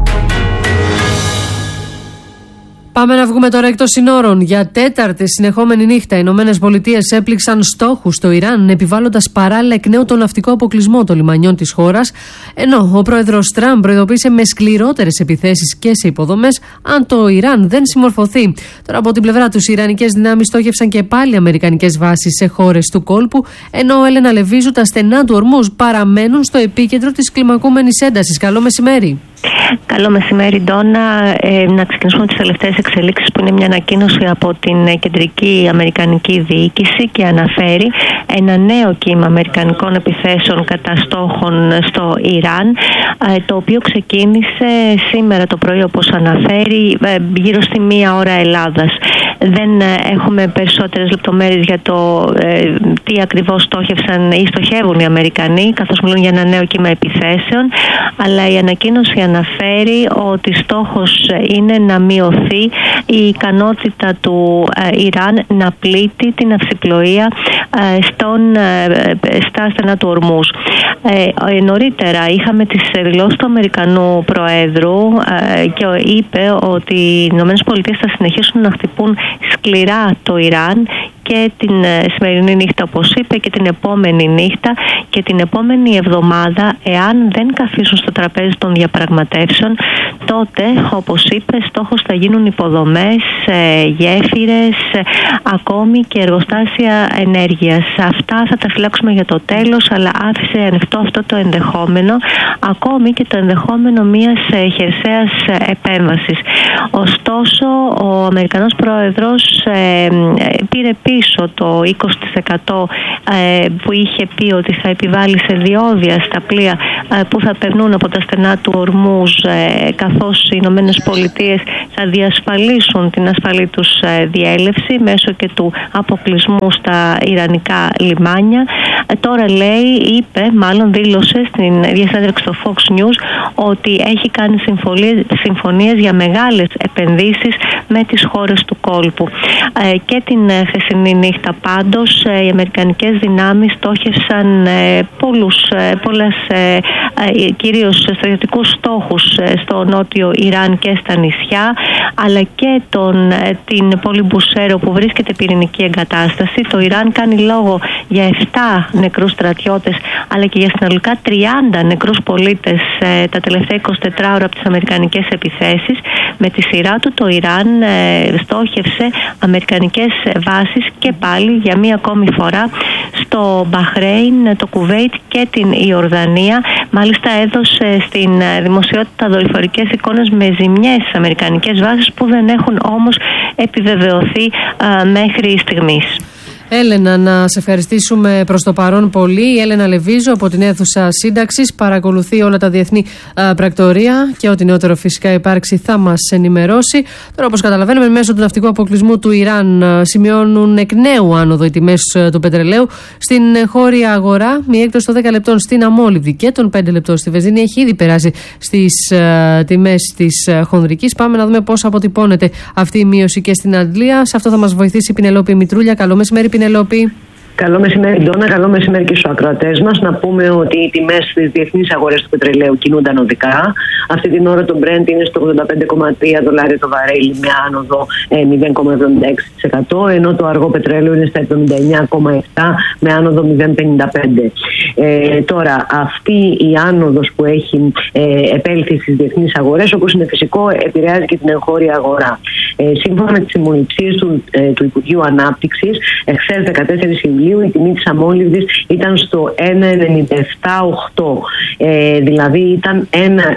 Πάμε να βγούμε τώρα εκτός συνόρων. Για τέταρτη συνεχόμενη νύχτα, οι Ηνωμένες Πολιτείες έπληξαν στόχους στο Ιράν, επιβάλλοντας παράλληλα εκ νέου τον ναυτικό αποκλεισμό των λιμανιών της χώρας. Ενώ ο πρόεδρος Τραμπ προειδοποίησε με σκληρότερες επιθέσεις και σε υποδομές αν το Ιράν δεν συμμορφωθεί. Τώρα από την πλευρά τους, οι Ιρανικές δυνάμεις στόχευσαν και πάλι αμερικανικές βάσεις σε χώρες του κόλπου, ενώ Έλενα Λεβίζου, τα στενά του Ορμούζ παραμένουν στο επίκεντρο της κλιμακούμενης έντασης. Καλό μεσημέρι. Καλό μεσημέρι, Ντόνα. Ε, να ξεκινήσουμε με τις τελευταίες εξελίξεις, που είναι μια ανακοίνωση από την Κεντρική Αμερικανική Διοίκηση και αναφέρει ένα νέο κύμα αμερικανικών επιθέσεων κατά στόχων στο Ιράν, ε, το οποίο ξεκίνησε σήμερα το πρωί, όπως αναφέρει, ε, γύρω στη μία ώρα Ελλάδας. δεν έχουμε περισσότερες λεπτομέρειες για το ε, τι ακριβώς στόχευσαν ή στοχεύουν οι Αμερικανοί, καθώς μιλούν για ένα νέο κύμα επιθέσεων, αλλά η ανακοίνωση αναφέρει ότι στόχος είναι να μειωθεί η ικανότητα του ε, Ιράν να πλήττει την αυσιπλοεία ε, στον, ε, στα στενά του Ορμούζ. Ε, νωρίτερα είχαμε τις δηλώσεις του Αμερικανού Προέδρου ε, και είπε ότι οι ΗΠΑ θα συνεχίσουν να χτυπούν σκληρά το Ιράν και την σημερινή νύχτα, όπως είπε, και την επόμενη νύχτα και την επόμενη εβδομάδα. Εάν δεν καθίσουν στο τραπέζι των διαπραγματεύσεων, τότε, όπως είπε, στόχος θα γίνουν υποδομές, γέφυρες, ακόμη και εργοστάσια ενέργειας. Αυτά θα τα φυλάξουμε για το τέλος, αλλά άφησε ανοιχτό αυτό το ενδεχόμενο, ακόμη και το ενδεχόμενο μιας χερσαίας επέμβασης. Ωστόσο, ο Αμερικανός Πρόεδρος ε, πήρε πίσω το είκοσι τοις εκατό ε, που είχε πει ότι θα επιβάλλει σε διόδια στα πλοία ε, που θα περνούν από τα στενά του Ορμούζ, ε, καθώς οι Ηνωμένες Πολιτείες θα διασφαλίσουν την ασφαλή τους ε, διέλευση μέσω και του αποκλεισμού στα ιρανικά λιμάνια. Ε, τώρα λέει, είπε, μάλλον δήλωσε στην διασύνδεξη στο Fox News ότι έχει κάνει συμφωνίες για μεγάλες επενδύσεις με τις χώρες του κόλπου. Ε, και την ε, χθεσινή νύχτα πάντως ε, οι αμερικανικές δυνάμεις στόχευσαν ε, πολλούς, ε, πολλές ε, ε, κυρίως στρατιωτικούς στόχους ε, στο νότιο Ιράν και στα νησιά, αλλά και τον, ε, την πόλη Μπουσέρο που βρίσκεται πυρηνική εγκατάσταση. Το Ιράν κάνει λόγο για επτά νεκρούς στρατιώτες, αλλά και για συνολικά τριάντα νεκρούς πολίτες ε, τα τελευταία εικοσιτέσσερις ώρα από τις αμερικανικές επιθέσεις. Με τη σειρά του το Ιράν ε, στόχευσε αμερικανικές βάσεις και πάλι για μία ακόμη φορά στο Μπαχρέιν, το Κουβέιτ και την Ιορδανία. Μάλιστα έδωσε στην δημοσιότητα δορυφορικές εικόνες με ζημιές αμερικανικές βάσεις που δεν έχουν όμως επιβεβαιωθεί α, μέχρι στιγμής. Έλενα, να σε ευχαριστήσουμε προς το παρόν πολύ. Η Έλενα Λεβίζο από την αίθουσα σύνταξης παρακολουθεί όλα τα διεθνή α, πρακτορία και ό,τι νεότερο φυσικά υπάρξει θα μας ενημερώσει. Τώρα, όπως καταλαβαίνουμε, μέσω του ναυτικού αποκλεισμού του Ιράν α, σημειώνουν εκ νέου άνοδο οι τιμές α, του πετρελαίου στην χώρια αγορά. Μια έκπτωση των δέκα λεπτών στην αμόλυβδη και των πέντε λεπτών στη βενζίνη έχει ήδη περάσει στις α, τιμές της α, χονδρικής. Πάμε να δούμε πώς αποτυπώνεται αυτή η μείωση και στην Αγγλία. Σε αυτό θα μας βοηθήσει η Πινελόπη Μητρούλια. Καλό μεσημέρι, Πινελόπη. Καλό μεσημέρι, Ντόνα. Καλό μεσημέρι και στους ακροατές μας. Να πούμε ότι οι τιμές στις διεθνείς αγορές του πετρελαίου κινούνταν οδικά. Αυτή την ώρα το Brent είναι στο ογδόντα πέντε κόμμα τρία δολάρια το βαρέλι με άνοδο μηδέν κόμμα εβδομήντα έξι τοις εκατό, ενώ το αργό πετρέλαιο είναι στα εβδομήντα εννιά κόμμα επτά με άνοδο μηδέν κόμμα πενήντα πέντε. Ε, τώρα, αυτή η άνοδος που έχει ε, επέλθει στις διεθνείς αγορές, όπως είναι φυσικό, επηρεάζει και την εγχώρια αγορά. Ε, σύμφωνα με τις συμμονηψίες του, ε, του Υπουργείου Ανάπτυξης, εχθές δεκατέσσερις Ιουλίου η τιμή της αμόλυβδης ήταν στο ένα κόμμα ενενήντα επτά οκτώ. Ε, δηλαδή ήταν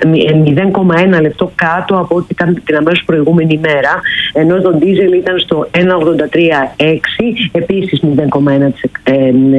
μηδέν κόμμα ένα λεπτό κάτω από ό,τι ήταν την αμέσως προηγούμενη ημέρα, ενώ το ντίζελ ήταν στο ένα κόμμα ογδόντα τρία έξι, επίσης μηδέν κόμμα ένα ε,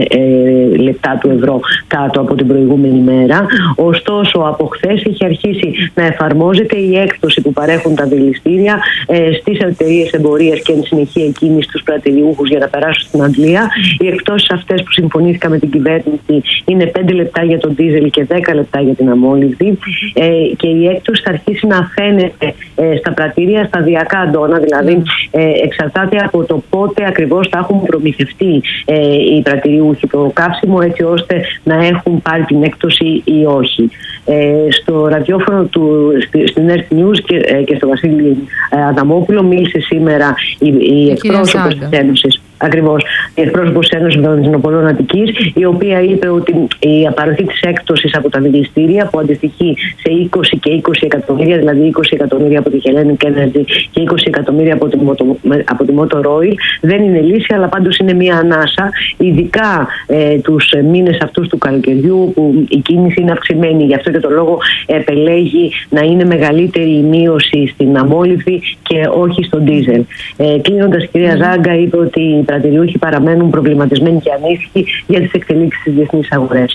ε, λεπτά του ευρώ κάτω από την προηγούμενη ημέρα. Ωστόσο, από χθες έχει αρχίσει να εφαρμόζεται η έκπτωση που παρέχουν τα δηληστήρια ε, στις εταιρείες εμπορίας και εν συνεχεία εκείνοι στους πρατηριούχους για να περάσουν στην Αγγλία. Οι εκπτώσεις αυτές που συμφωνήθηκαν με την κυβέρνηση είναι πέντε λεπτά για τον ντίζελ και δέκα λεπτά για την αμόλυβδη. Ε, και η έκπτωση θα αρχίσει να φαίνεται ε, στα πρατήρια σταδιακά, Αντώνα, δηλαδή ε, εξαρτάται από το πότε ακριβώς θα έχουν προμηθευτεί ε, οι πρατηριούχοι το καύσιμο, έτσι ώστε να έχουν πάρει την έκπτωση ή όχι. Ε, στο ραδιόφωνο του, στη, στην Earth News και, ε, και στο Βασίλη ε, Αδαμόπουλο μίλησε σήμερα η, η εκπρόσωπος της Ένωσης. Ακριβώς, η εκπρόσωπος της Ένωσης Βενζινοπολών Αττικής, η οποία είπε ότι η απαροχή της έκπτωσης από τα δηληστήρια, που αντιστοιχεί σε είκοσι και είκοσι εκατομμύρια, δηλαδή είκοσι εκατομμύρια από τη Hellenic Energy και είκοσι εκατομμύρια από τη, από τη Motor Oil, δεν είναι λύση, αλλά πάντως είναι μια ανάσα, ειδικά ε, τους μήνες αυτούς του καλοκαιριού, που η κίνηση είναι αυξημένη. Γι' αυτό και το λόγο επελέγει να είναι μεγαλύτερη η μείωση στην αμόλυβδη και όχι στον ντίζελ. Ε, Κλείνοντας, η κυρία Ζάγκα είπε ότι οι πρατηριούχοι παραμένουν προβληματισμένοι και ανήσυχοι για τις εξελίξεις στις διεθνείς αγορές.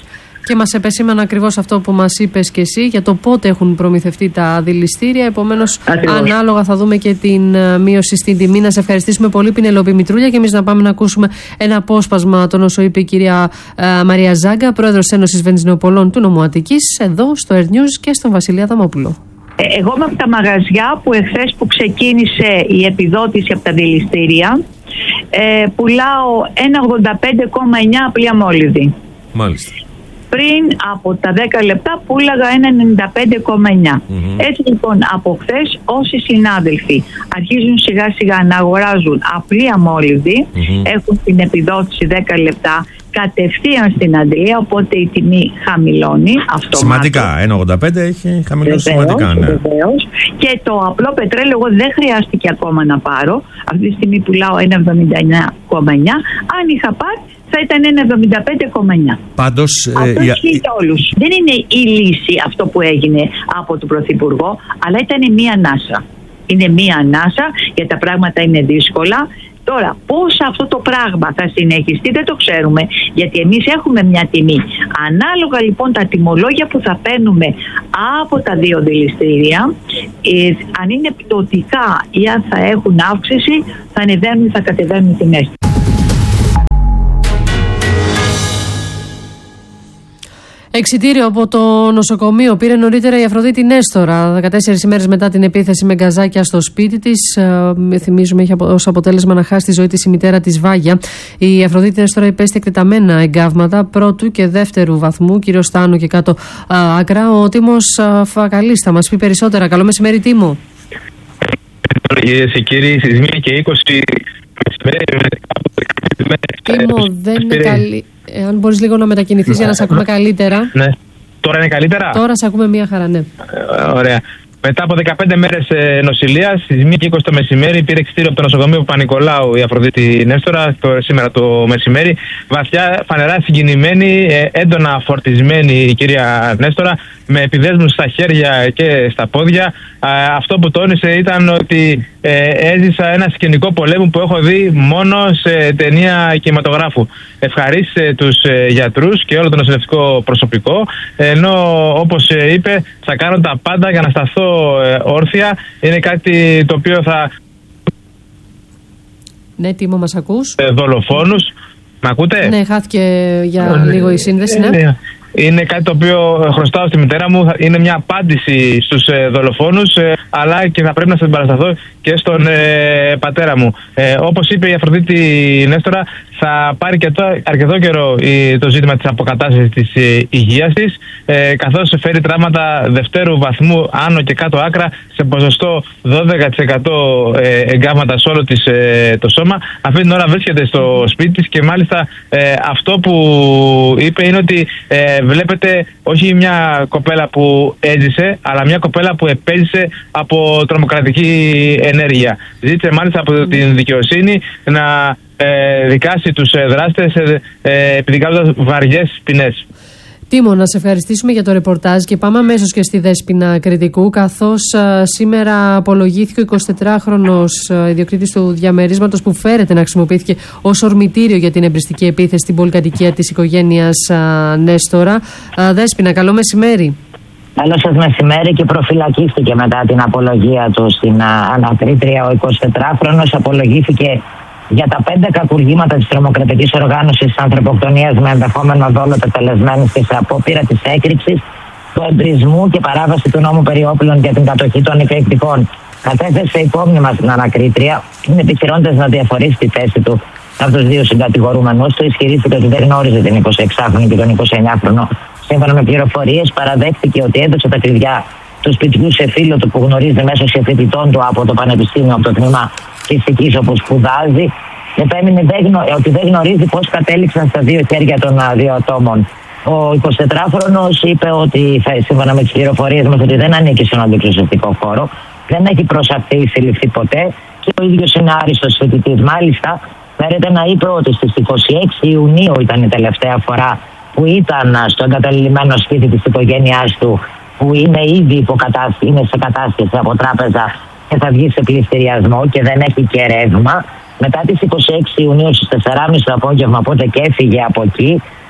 Και μας επεσήμανε ακριβώς αυτό που μας είπες και εσύ για το πότε έχουν προμηθευτεί τα δηληστήρια. Επομένως, ανάλογα θα δούμε και την μείωση στην τιμή. Να σε ευχαριστήσουμε πολύ, Πινελόπη Μητρούλια, και εμείς να πάμε να ακούσουμε ένα απόσπασμα των όσο είπε η κυρία Μαρία Ζάγκα, πρόεδρος της Ένωσης Βενζινοπολών του νομού Αττικής, εδώ στο Earth News και στον Βασίλη Αδαμόπουλο. Εγώ είμαι από τα μαγαζιά που εχθές που ξεκίνησε η επιδότηση από τα δηληστήρια, ε, πουλάω ένα ογδόντα πέντε κόμμα εννιά απλή αμόλυδη. Μάλιστα. Πριν από τα δέκα λεπτά πούλαγα ένα ενενήντα πέντε κόμμα εννιά. Mm-hmm. Έτσι λοιπόν από χθες όσοι συνάδελφοι αρχίζουν σιγά σιγά να αγοράζουν απλή αμόλυδη, mm-hmm. έχουν την επιδότηση δέκα λεπτά κατευθείαν στην αντλία, οπότε η τιμή χαμηλώνει αυτομάτως. Σημαντικά, ένα ογδόντα πέντε έχει χαμηλώσει σημαντικά. Ναι. Βεβαίως. Και το απλό πετρέλαιο εγώ δεν χρειάστηκε ακόμα να πάρω. Αυτή τη στιγμή πουλάω ένα εβδομήντα εννιά κόμμα εννιά. Αν είχα πάρει θα ήταν ένα εβδομήντα πέντε κόμμα εννιά. Πάντως, αυτό ε, ισχύει για όλους. Δεν είναι η λύση αυτό που έγινε από τον Πρωθυπουργό, αλλά ήταν μία ανάσα. Είναι μία ανάσα γιατί τα πράγματα είναι δύσκολα. Τώρα, πώς αυτό το πράγμα θα συνεχιστεί δεν το ξέρουμε, γιατί εμείς έχουμε μια τιμή. Ανάλογα λοιπόν τα τιμολόγια που θα παίρνουμε από τα δύο δηληστήρια, ε, αν είναι πτωτικά ή αν θα έχουν αύξηση, θα ανεβαίνουν ή θα κατεβαίνουν οι τιμές. Εξιτήριο από το νοσοκομείο πήρε νωρίτερα η Αφροδίτη Νέστορα, δεκατέσσερις ημέρες μετά την επίθεση με γκαζάκια στο σπίτι της. Ε, θυμίζουμε, έχει ως αποτέλεσμα να χάσει τη ζωή της η μητέρα της Βάγια. Η Αφροδίτη Νέστορα υπέστη εκτεταμένα εγκάβματα πρώτου και δεύτερου βαθμού, κυρίως Στάνου και κάτω α, άκρα. Ο Τίμος Φακαλής θα μας πει περισσότερα. Καλό μεσημέρι, Τίμο. Κυρίες και κύριοι, στις μία και είκοσι Τίμο, δεν είναι καλή. Ε, αν μπορείς λίγο να μετακινηθείς για να σε ακούμε καλύτερα. Ναι. Τώρα είναι καλύτερα. Τώρα σε ακούμε μία χαρά, ναι. Ε, ωραία. Μετά από δεκαπέντε μέρες ε, νοσηλείας, στις μία και είκοσι το μεσημέρι, πήρε εξιτήριο από το νοσοκομείο Παπα-Νικολάου η Αφροδίτη Νέστορα, το, σήμερα το μεσημέρι. Βαθιά, φανερά συγκινημένη, ε, έντονα φορτισμένη η κυρία Νέστορα, με επιδέσμους στα χέρια και στα πόδια. Ε, αυτό που τόνισε ήταν ότι ε, έζησα ένα σκηνικό πολέμου που έχω δει μόνο σε ταινία κινηματογράφου. Ευχαρίστησε τους ε, γιατρούς και όλο το νοσηλευτικό προσωπικό, ενώ όπως ε, είπε, θα κάνω τα πάντα για να σταθώ όρθια. Είναι κάτι το οποίο θα... Ναι, Τίμο, μας ακούς? Δολοφόνους. Μ' ακούτε? Ναι, χάθηκε για ε, λίγο η σύνδεση, ναι. Ε, είναι κάτι το οποίο χρωστάω στη μητέρα μου. Είναι μια απάντηση στους ε, δολοφόνους, ε, αλλά και θα πρέπει να συμπαρασταθώ και στον ε, πατέρα μου. Ε, όπως είπε η Αφροδίτη Νέστορα, θα πάρει και το, αρκετό καιρό η, το ζήτημα της αποκατάστασης της ε, υγείας της, ε, καθώς φέρει τραύματα δευτέρου βαθμού άνω και κάτω άκρα σε ποσοστό δώδεκα τοις εκατό ε, εγκάβματα σε όλο της, ε, το σώμα. Αυτή την ώρα βρίσκεται στο σπίτι της και μάλιστα ε, αυτό που είπε είναι ότι ε, βλέπετε όχι μια κοπέλα που έζησε, αλλά μια κοπέλα που επέζησε από τρομοκρατική ενέργεια. Ζήτησε μάλιστα από την δικαιοσύνη να ε, δικάσει τους ε, δράστες ε, επιδικάζοντας βαριές ποινές. Τίμο, να σε ευχαριστήσουμε για το ρεπορτάζ και πάμε αμέσως και στη Δέσποινα Κρητικού, καθώς α, σήμερα απολογήθηκε ο εικοσιτετράχρονος α, ιδιοκτήτης του διαμερίσματος που φέρεται να χρησιμοποιήθηκε ως ορμητήριο για την εμπριστική επίθεση στην πολυκατοικία της οικογένειας α, Νέστορα. Α, Δέσποινα, καλό μεσημέρι. Καλό σας μεσημέρι. Και προφυλακίστηκε μετά την απολογία του στην α, ανακρίτρια. Ο εικοσιτετράχρονος απολογήθηκε για τα πέντε κακουργήματα της τρομοκρατικής οργάνωσης ανθρωποκτονίας με ενδεχόμενο δόλο τετελεσμένης και σε απόπειρα της έκρηξης, του εμπρισμού και παράβαση του νόμου περί όπλων για την κατοχή των εκρηκτικών. Κατέθεσε υπόμνημα στην ανακρίτρια, επιχειρώντας να διαφορήσει τη θέση του από τους δύο συγκατηγορούμενους του. Ισχυρίστηκε ότι δεν γνώριζε την εικοσιεξάχρονη και τον εικοσιεννιάχρονο. Σύμφωνα με πληροφορίες, παραδέχτηκε ότι έδωσε τα κλειδιά του σπιτιού σε φίλο του που γνωρίζει μέσω συμφοιτητών του από το Πανεπιστήμιο, από το τμήμα φυσικής όπου σπουδάζει. Επέμεινε ότι δεν γνωρίζει πώς κατέληξαν στα δύο χέρια των δύο ατόμων. Ο εικοσιτετράχρονος είπε ότι, σύμφωνα με τις πληροφορίες μας, ότι δεν ανήκει στον αντιπροσωπικό χώρο, δεν έχει προσαχθεί ή συλληφθεί ποτέ και ο ίδιος είναι άριστος φοιτητής. Μάλιστα, φέρεται να είπε ότι στις είκοσι έξι Ιουνίου ήταν η τελευταία φορά που ήταν στο εγκαταλειμμένο σπίτι της οικογένειάς του, που είναι ήδη υποκατάσταση, είναι σε κατάσταση από τράπεζα και θα βγει σε πληστηριασμό και δεν έχει και ρεύμα. Μετά τις είκοσι έξι Ιουνίου στις τέσσερις και μισή το απόγευμα, οπότε και έφυγε από εκεί,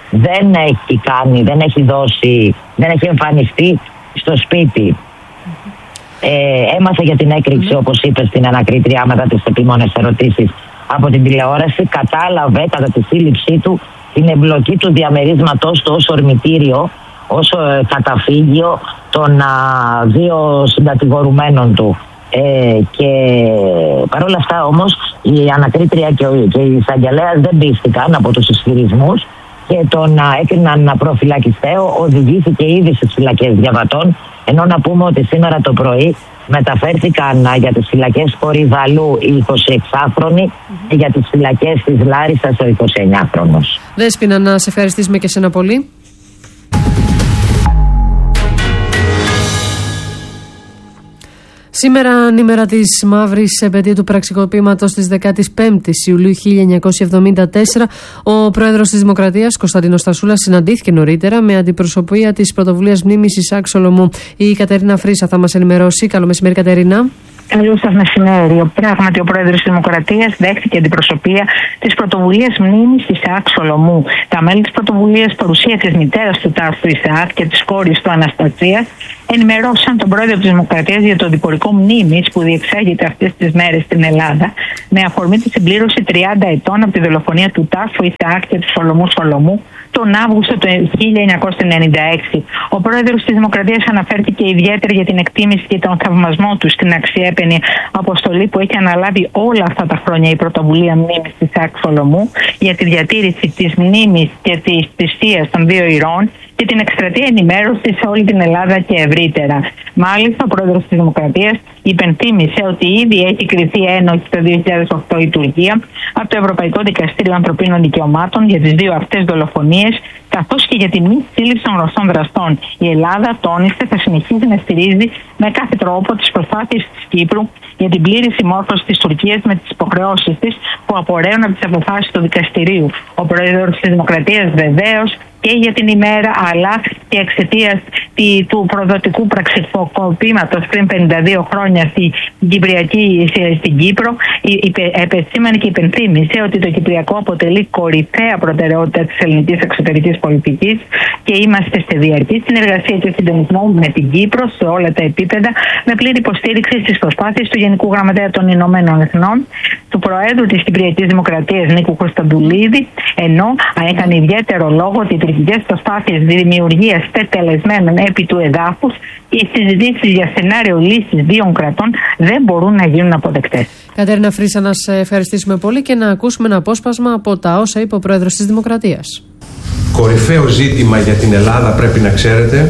δεν έχει κάνει, δεν έχει δώσει, δεν έχει εμφανιστεί στο σπίτι. Ε, έμαθε για την έκρηξη, mm. όπως είπε στην ανακρίτρια μετά τις επίμονες ερωτήσεις από την τηλεόραση. Κατάλαβε κατά τη σύλληψή του την εμπλοκή του διαμερίσματος του ως ορμητήριο, ως ε, καταφύγιο των α, δύο συντατηγορουμένων του. Ε, και παρόλα αυτά όμως η ανακρίτρια και, ο, και η εισαγγελέας δεν πίστηκαν από τους ισχυρισμούς και τον α, έκριναν προφυλακιστέο. Οδηγήθηκε ήδη στις φυλακές Διαβατών, ενώ να πούμε ότι σήμερα το πρωί μεταφέρθηκαν α, για τις φυλακές Κορυδαλού οι εικοσιεξάχρονοι mm-hmm. και για τις φυλακές της Λάρισσας ο εικοσιεννιάχρονος. Δέσποινα, να σε ευχαριστήσουμε και σένα πολύ. Σήμερα, ανήμερα της μαύρης επετείου του πραξικοπήματος της δεκαπέντε Ιουλίου χίλια εννιακόσια εβδομήντα τέσσερα, ο πρόεδρος της Δημοκρατίας, Κωνσταντίνος Στασούλας, συναντήθηκε νωρίτερα με αντιπροσωπεία της πρωτοβουλίας μνήμης Ισαάκ Σολομού. Η Κατερίνα Φρίσα θα μας ενημερώσει. Καλό μεσημέρι, Κατερίνα. Καλό σας μεσημέρι. Πράγματι, ο πρόεδρος της Δημοκρατίας δέχτηκε αντιπροσωπεία της πρωτοβουλίας μνήμης Ισαάκ Σολομού. Τα μέλη της πρωτοβουλίας, παρουσία της μητέρας του τάφου Ισαάκ και της κόρης του Αναστασίας, ενημερώσαν τον πρόεδρο της Δημοκρατίας για το διπορικό μνήμης που διεξάγεται αυτές τις μέρες στην Ελλάδα, με αφορμή τη συμπλήρωση τριάντα ετών από τη δολοφονία του τάφου Ισαάκ και του Σολομού Σολομού τον Αύγουστο του χίλια εννιακόσια ενενήντα έξι. Ο πρόεδρος της Δημοκρατίας αναφέρθηκε ιδιαίτερα για την εκτίμηση και τον θαυμασμό του στην αξιέπαινη αποστολή που έχει αναλάβει όλα αυτά τα χρόνια η πρωτοβουλία μνήμης της Ισαάκ Σολομού για τη διατήρηση της μνήμης και της θυσίας των δύο ηρώων και την εκστρατεία ενημέρωση σε όλη την Ελλάδα και ευρύτερα. Μάλιστα, ο πρόεδρος της Δημοκρατίας υπενθύμησε ότι ήδη έχει κριθεί ένοχη το δύο χιλιάδες οκτώ η Τουρκία από το Ευρωπαϊκό Δικαστήριο Ανθρωπίνων Δικαιωμάτων για τις δύο αυτές δολοφονίες, καθώς και για τη μη σύλληψη των γνωστών δραστών. Η Ελλάδα, τόνισε, θα συνεχίζει να στηρίζει με κάθε τρόπο τις προσπάθειες της Κύπρου για την πλήρη συμμόρφωση της Τουρκίας με τις υποχρεώσεις της που απορρέουν από τις αποφάσεις του δικαστηρίου. Ο πρόεδρος της Δημοκρατίας βεβαίως και για την ημέρα, αλλά και εξαιτίας του προδοτικού πραξικοπήματος πριν πενήντα δύο χρόνια στην Κυπριακή, στην Κύπρο, επεσήμανε και υπενθύμησε ότι το Κυπριακό αποτελεί κορυφαία προτεραιότητα της ελληνικής εξωτερικής πολιτικής και είμαστε σε διαρκή συνεργασία και συντονισμό με την Κύπρο σε όλα τα επίπεδα, με πλήρη υποστήριξη στις προσπάθειες του Γενικού Γραμματέα των Ηνωμένων Εθνών, του Προέδρου της Κυπριακής Δημοκρατίας Νίκου Κωνσταντουλίδη, ενώ έκανε ιδιαίτερο λόγο ότι οι τουρκικές προσπάθειες δημιουργίας τετελεσμένων επί του εδάφους και οι συζητήσεις για σενάριο λύσης δύο κρατών δεν μπορούν να γίνουν αποδεκτές. Κατερίνα Φρίσα, να σε ευχαριστήσουμε πολύ και να ακούσουμε ένα απόσπασμα από τα όσα είπε ο πρόεδρος της Δημοκρατίας. Κορυφαίο ζήτημα για την Ελλάδα, πρέπει να ξέρετε,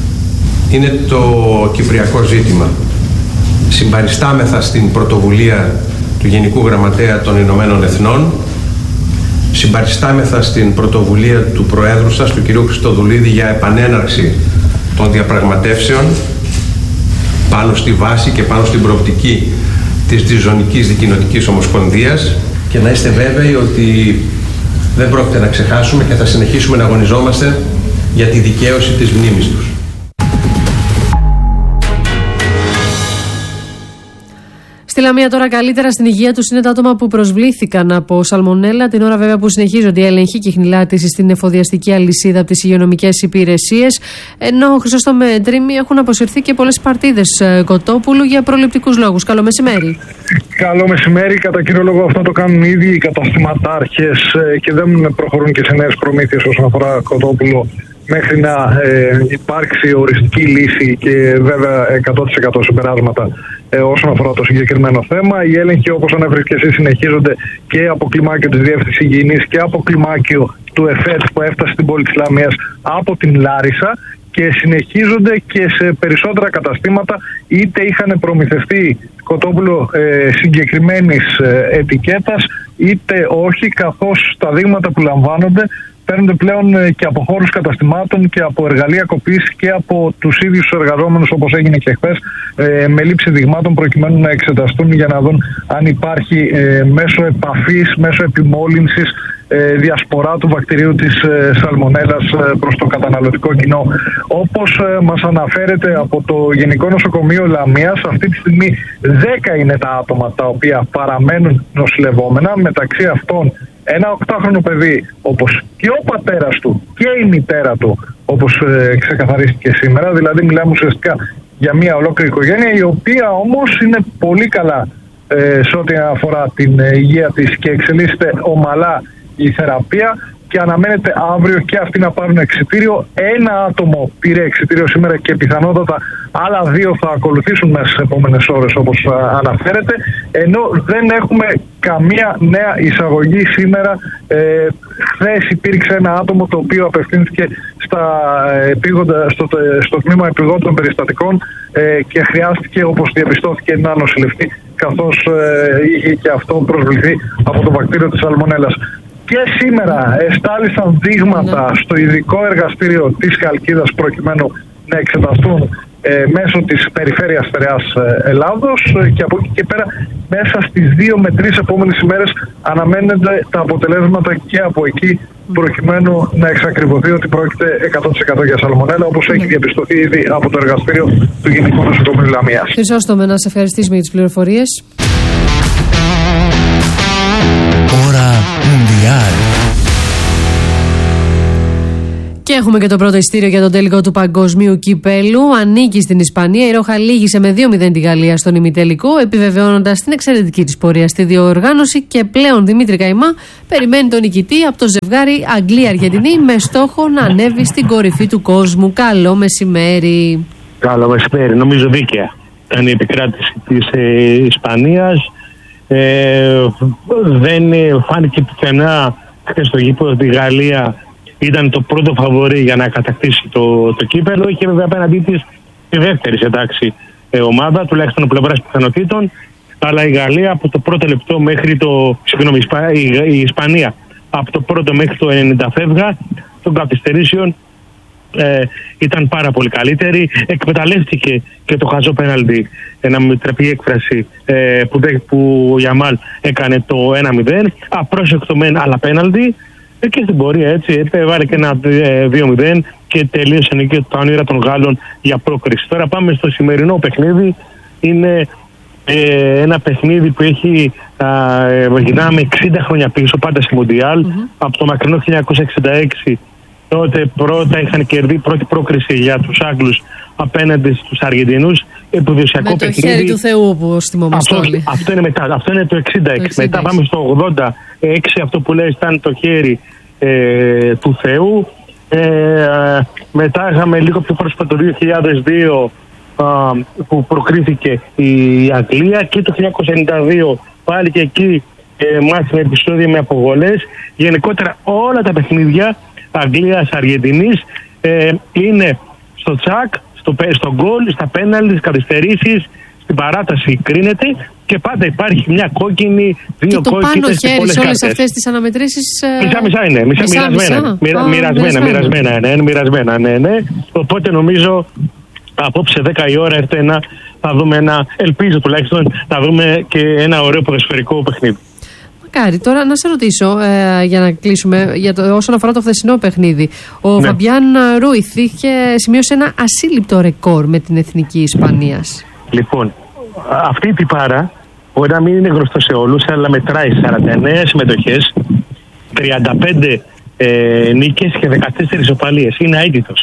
είναι το κυπριακό ζήτημα. Συμπαριστάμεθα στην πρωτοβουλία του Γενικού Γραμματέα των Ηνωμένων Εθνών, συμπαριστάμεθα στην πρωτοβουλία του Προέδρου σας, του κ. Χριστοδουλίδη, για επανέναρξη των διαπραγματεύσεων πάνω στη βάση και πάνω στην προοπτική της Διζωνικής Δικοινοτικής Ομοσπονδίας, και να είστε βέβαιοι ότι δεν πρόκειται να ξεχάσουμε και θα συνεχίσουμε να αγωνιζόμαστε για τη δικαίωση της μνήμης τους. Στη Λαμία τώρα καλύτερα στην υγεία τους είναι τα άτομα που προσβλήθηκαν από σαλμονέλα, την ώρα βέβαια που συνεχίζονται οι έλεγχοι και η χνηλάτιση στην εφοδιαστική αλυσίδα από τις υγειονομικές υπηρεσίες. Ενώ Χρυσόστομε Τρίμη έχουν αποσυρθεί και πολλές παρτίδες κοτόπουλου για προληπτικούς λόγους. Καλό μεσημέρι. Καλό μεσημέρι. Κατά κύριο λόγο αυτό το κάνουν ήδη οι καταστηματάρχες και δεν προχωρούν και σε νέες προμήθειες όσον αφορά κοτόπουλο, μέχρι να ε, υπάρξει οριστική λύση και βέβαια εκατό τοις εκατό συμπεράσματα ε, όσον αφορά το συγκεκριμένο θέμα. Οι έλεγχοι, όπως ανέφερες και εσύ, συνεχίζονται και από κλιμάκιο της Διεύθυνσης Υγιεινής και από κλιμάκιο του ΕΦΕΤ που έφτασε στην πόλη της Λαμίας από την Λάρισα, και συνεχίζονται και σε περισσότερα καταστήματα, είτε είχαν προμηθευτεί κοτόπουλο ε, συγκεκριμένης ε, ετικέτας είτε όχι, καθώς τα δείγματα που λαμβάνονται παίρνονται πλέον και από χώρους καταστημάτων και από εργαλεία κοπής και από τους ίδιους τους εργαζόμενους, όπως έγινε και χθες, ε, με λήψη δειγμάτων προκειμένου να εξεταστούν για να δουν αν υπάρχει ε, μέσω επαφής, μέσω επιμόλυνσης, ε, διασπορά του βακτηρίου της ε, σαλμονέλας ε, προς το καταναλωτικό κοινό. Όπως ε, μας αναφέρεται από το Γενικό Νοσοκομείο Λαμίας, αυτή τη στιγμή δέκα είναι τα άτομα τα οποία παραμένουν νοσηλευόμενα, μεταξύ αυτών ένα οκτάχρονο παιδί, όπως και ο πατέρας του και η μητέρα του, όπως ε, ξεκαθαρίστηκε σήμερα, δηλαδή μιλάμε ουσιαστικά για μια ολόκληρη οικογένεια, η οποία όμως είναι πολύ καλά ε, σε ό,τι αφορά την ε, υγεία της και εξελίσσεται ομαλά η θεραπεία και αναμένεται αύριο και αυτοί να πάρουν εξιτήριο. Ένα άτομο πήρε εξιτήριο σήμερα και πιθανότατα άλλα δύο θα ακολουθήσουν μέσα στις επόμενες ώρες, όπως αναφέρεται, ενώ δεν έχουμε καμία νέα εισαγωγή σήμερα. Ε, χθες υπήρξε ένα άτομο το οποίο απευθύνθηκε στα επίγοντα, στο, στο τμήμα επιγόντων περιστατικών ε, και χρειάστηκε, όπως διαπιστώθηκε, να νοσηλευτεί, καθώς ε, είχε και αυτό προσβληθεί από το βακτήριο της σαλμονέλας. Και σήμερα εστάλησαν δείγματα στο ειδικό εργαστήριο της Χαλκίδας προκειμένου να εξεταστούν ε, μέσω της Περιφέρειας Στερεάς Ελλάδος, και από εκεί και πέρα μέσα στις δύο με τρεις επόμενες ημέρες αναμένονται τα αποτελέσματα και από εκεί, προκειμένου να εξακριβωθεί ότι πρόκειται εκατό τοις εκατό για σαλμονέλα, όπως έχει διαπιστωθεί ήδη από το εργαστήριο του Γενικού Νοσοκομείου Λαμίας. Χρυσόστομε, να σε ευχαριστήσουμε για τις πληροφορίες. Ώρα Μουντιάλ. Και έχουμε και το πρώτο ειστήριο για τον τελικό του Παγκοσμίου Κυπέλου. Ανήκει στην Ισπανία. Η Ρόχα λήγησε με δύο μηδέν τη Γαλλία στον ημιτελικό, επιβεβαιώνοντας την εξαιρετική της πορεία στη διοργάνωση. Και πλέον Δημήτρη Καϊμά περιμένει τον νικητή από το ζευγάρι Αγγλία-Αργεντινή με στόχο να ανέβει στην κορυφή του κόσμου. Καλό μεσημέρι. Καλό μεσημέρι. Νομίζω δίκαια ήταν η επικράτηση της ε, Ισπανίας. Ε, δεν φάνηκε πουθενά χθες στο γήπεδο ότι η Γαλλία ήταν το πρώτο φαβορί για να κατακτήσει το, το κύπελο. Είχε βέβαια απέναντί της τη δεύτερη σε τάξη ε, ομάδα, τουλάχιστον από πλευράς πιθανότητων, αλλά η Γαλλία από το πρώτο λεπτό μέχρι το. Συγγνώμη, η, η Ισπανία από το πρώτο μέχρι το ενενήντα φεύγα των καθυστερήσεων ε, ήταν πάρα πολύ καλύτερη. Εκμεταλλεύτηκε και το χαζό πέναλτι, να μην τραπεί η έκφραση, ε, που, που ο Γιαμάλ έκανε το ένα μηδέν. Απρόσεκτο μεν, αλλά πέναλτι. Ε, και στην πορεία έτσι έβαλε και ένα δύο μηδέν και τελείωσε και τα όνειρα των Γάλλων για πρόκριση. Τώρα πάμε στο σημερινό παιχνίδι. Είναι ε, ένα παιχνίδι που έχει ε, γυρνάμε εξήντα χρόνια πίσω, πάντα στη Μουντιάλ, mm-hmm. από το μακρινό χίλια εννιακόσια εξήντα έξι. Τότε πρώτα είχαν κερδίσει πρώτη πρόκριση για τους Άγγλους απέναντι στους Αργεντινούς. Επουδοσιακό με το παιχνίδι. Χέρι του Θεού που θυμόμαστε αυτό, όλοι. Αυτό είναι μετά. Αυτό είναι το εξήντα έξι. Το εξήντα έξι. Μετά πάμε στο ογδόντα έξι. Αυτό που λέει ήταν το χέρι ε, του Θεού. Ε, μετά είχαμε λίγο πιο πρόσφατα το δύο χιλιάδες δύο α, που προκρίθηκε η Αγγλία, και το χίλια εννιακόσια ενενήντα δύο πάλι και εκεί ε, μάθαμε επεισόδια με αποβολές. Γενικότερα όλα τα παιχνίδια Αγγλίας-Αργεντινής ε, είναι στο τσακ, στο, στο γκολ, στα πέναλτι, στις καθυστερήσεις, στην παράταση κρίνεται, και πάντα υπάρχει μια κόκκινη, δύο κόκκινες και πολλές κάρτες. Και το πάνω χέρι σε όλες αυτές τις αναμετρήσεις ε... μισά-μισά είναι, μισά, μισά, μοιρασμένα, μοιρα, Α, μοιρασμένα, μοιρασμένα, ναι, μοιρασμένα, ναι, ναι. Οπότε νομίζω απόψε δέκα η ώρα έρθει ένα, θα δούμε ένα, ελπίζω τουλάχιστον, θα δούμε και ένα ωραίο ποδοσφαιρικό παιχνίδι. Μακάρι. Τώρα να σε ρωτήσω, ε, για να κλείσουμε, για το, όσον αφορά το χθεσινό παιχνίδι. Ο ναι. Φαμπιάν Ρούιθ είχε σημειώσει ένα ασύλληπτο ρεκόρ με την εθνική Ισπανίας. Λοιπόν, αυτή η τυπάρα μπορεί να μην είναι γνωστό σε όλους, αλλά μετράει σαράντα εννέα συμμετοχές, τριάντα πέντε ε, νίκες και δεκατέσσερις ισοπαλίες. Είναι αίτητος.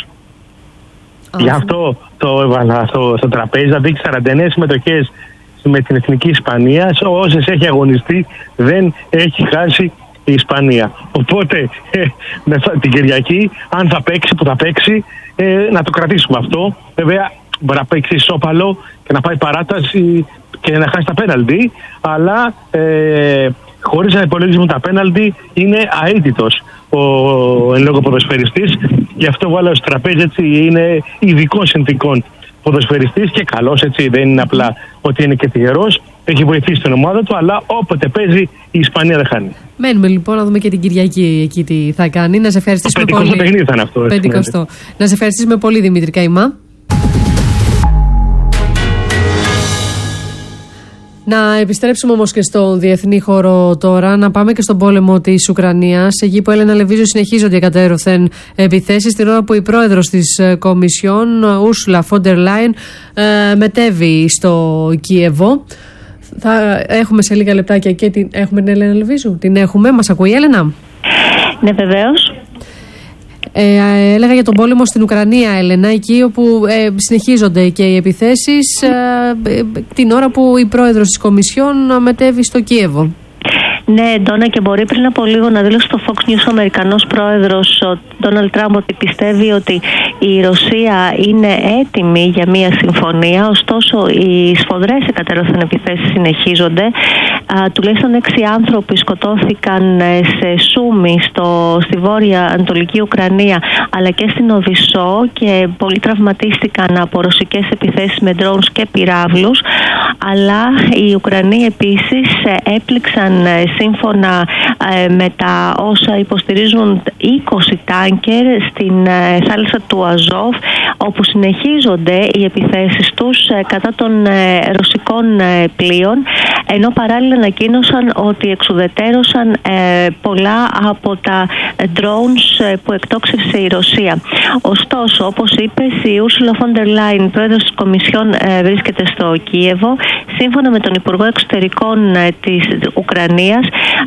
Γι' αυτό το έβαλα στο, στο τραπέζι, να δείξει σαράντα εννέα συμμετοχές με την εθνική Ισπανία. Όσες έχει αγωνιστεί δεν έχει χάσει η Ισπανία. Οπότε ε, με την Κυριακή, αν θα παίξει, που θα παίξει, ε, να το κρατήσουμε αυτό. Βέβαια μπορεί να παίξει ισόπαλο και να πάει παράταση και να χάσει τα πέναλτι, αλλά ε, χωρίς να υπολογίζουμε τα πέναλτι είναι αίτητος ο εν λόγω ποδοσφαιριστής. Γι' αυτό βάλω στο τραπέζι, έτσι, είναι ειδικών συνθηκών ποδοσφαιριστής και καλός, έτσι, δεν είναι απλά ότι είναι και τυχερός, έχει βοηθήσει την ομάδα του, αλλά όποτε παίζει η Ισπανία δεν χάνει. Μένουμε λοιπόν να δούμε και την Κυριακή εκεί τι θα κάνει. Να σε ευχαριστήσουμε πολύ. Το πεντηκοστό παιχνίδι θα είναι αυτό. πεντηκοστό. Να σε ευχαριστήσουμε πολύ, Δημήτρη Καϊμά. Να επιστρέψουμε όμως και στον διεθνή χώρο τώρα, να πάμε και στον πόλεμο της Ουκρανίας, εκεί που Έλενα Λεβίζου συνεχίζονται εκατέρωθεν επιθέσεις, την ώρα που η πρόεδρος της Κομισιόν, Ursula von der Leyen, μετέβη στο Κίεβο. Θα έχουμε σε λίγα λεπτάκια και την, έχουμε την Έλενα Λεβίζου. Την έχουμε, μας ακούει η Έλενα? Ναι, βεβαίως. Ε, έλεγα για τον πόλεμο στην Ουκρανία, Έλενα, εκεί όπου ε, συνεχίζονται και οι επιθέσεις ε, ε, την ώρα που η πρόεδρος της Κομισιόν μετέβη στο Κίεβο. Ναι, Ντόνα, και μπορεί πριν από λίγο να δήλωσε στο Fox News ο Αμερικανός πρόεδρος, ο Ντόναλντ Τραμπ, ότι πιστεύει ότι η Ρωσία είναι έτοιμη για μια συμφωνία. Ωστόσο, οι σφοδρές εκατέρωθεν επιθέσεις συνεχίζονται. Α, τουλάχιστον έξι άνθρωποι σκοτώθηκαν σε Σούμι, στο, στη βόρεια ανατολική Ουκρανία, αλλά και στην Οδυσσό, και πολλοί τραυματίστηκαν από ρωσικές επιθέσεις με drones και πυράβλους. Αλλά οι Ουκρανοί επίσης έπληξαν, σύμφωνα με τα όσα υποστηρίζουν, είκοσι τάνκερ στην θάλασσα του Αζόφ, όπου συνεχίζονται οι επιθέσεις τους κατά των ρωσικών πλοίων, ενώ παράλληλα ανακοίνωσαν ότι εξουδετέρωσαν πολλά από τα drones που εκτόξευσε η Ρωσία. Ωστόσο, όπως είπες, η Ursula von der Leyen, πρόεδρος της Κομισιόν, βρίσκεται στο Κίεβο. Σύμφωνα με τον Υπουργό Εξωτερικών της Ουκρανίας,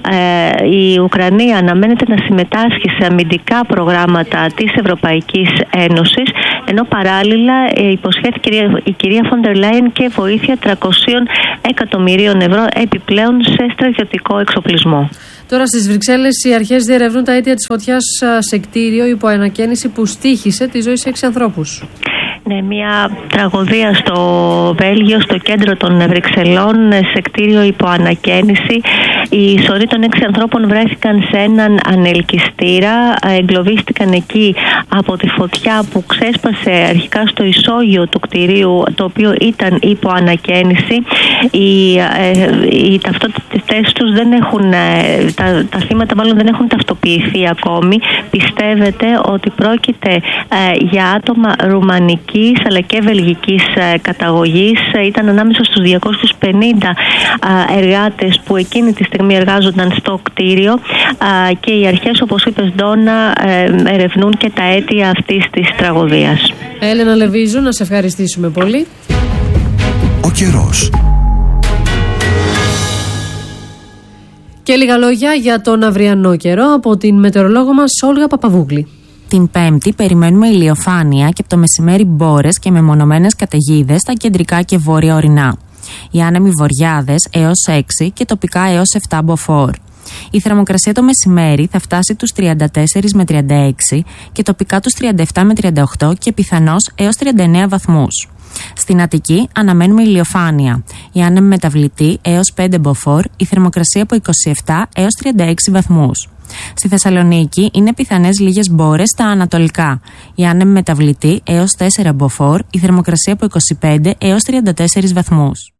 η Ουκρανία αναμένεται να συμμετάσχει σε αμυντικά προγράμματα της Ευρωπαϊκής Ένωσης, ενώ παράλληλα υποσχέθηκε η κυρία Φόντερ Λάιεν και βοήθεια τριακόσια εκατομμυρίων ευρώ επιπλέον σε στρατιωτικό εξοπλισμό. Τώρα στις Βρυξέλλες οι αρχές διερευνούν τα αίτια της φωτιάς σε κτίριο υπό ανακαίνιση που στοίχησε τη ζωή σε έξι ανθρώπους. Ναι, μια τραγωδία στο Βέλγιο, στο κέντρο των Βρυξελών, σε κτίριο υπό ανακαίνιση. Οι σωροί των έξι ανθρώπων βρέθηκαν σε έναν ανελκυστήρα, εγκλωβίστηκαν εκεί από τη φωτιά που ξέσπασε αρχικά στο ισόγειο του κτηρίου, το οποίο ήταν υπό ανακαίνιση. Οι, οι ταυτότητες τους δεν έχουν, τα, τα θύματα μάλλον δεν έχουν ταυτοποιηθεί ακόμη. Πιστεύετε ότι πρόκειται ε, για άτομα ρουμανικής αλλά και βελγικής καταγωγής. Ήταν ανάμεσα στους διακόσιους πενήντα εργάτες που εκείνη τη στιγμή εργάζονταν στο κτίριο, και οι αρχές, όπως είπες Ντόνα, ερευνούν και τα αίτια αυτής της τραγωδίας. Έλενα Λεβίζου, να σε ευχαριστήσουμε πολύ. Ο καιρός. Και λίγα λόγια για τον αυριανό καιρό από την μετεωρολόγο μας Όλγα Παπαβούγλη. Την Πέμπτη περιμένουμε ηλιοφάνεια και από το μεσημέρι μπόρες και μεμονωμένες καταιγίδες στα κεντρικά και βόρεια ορεινά. Οι άνεμοι βορειάδες έως έξι και τοπικά έως επτά μποφόρ. Η θερμοκρασία το μεσημέρι θα φτάσει τους τριάντα τέσσερα με τριάντα έξι και τοπικά τους τριάντα επτά με τριάντα οκτώ και πιθανώς έως τριάντα εννέα βαθμούς. Στην Αττική αναμένουμε ηλιοφάνεια. Η άνεμοι μεταβλητή έως πέντε μποφόρ, η θερμοκρασία από είκοσι επτά έως τριάντα έξι βαθμούς. Στη Θεσσαλονίκη είναι πιθανές λίγες μπόρες στα ανατολικά. Η άνεμοι μεταβλητή έως τέσσερα μποφόρ, η θερμοκρασία από είκοσι πέντε έως τριάντα τέσσερα βαθμούς.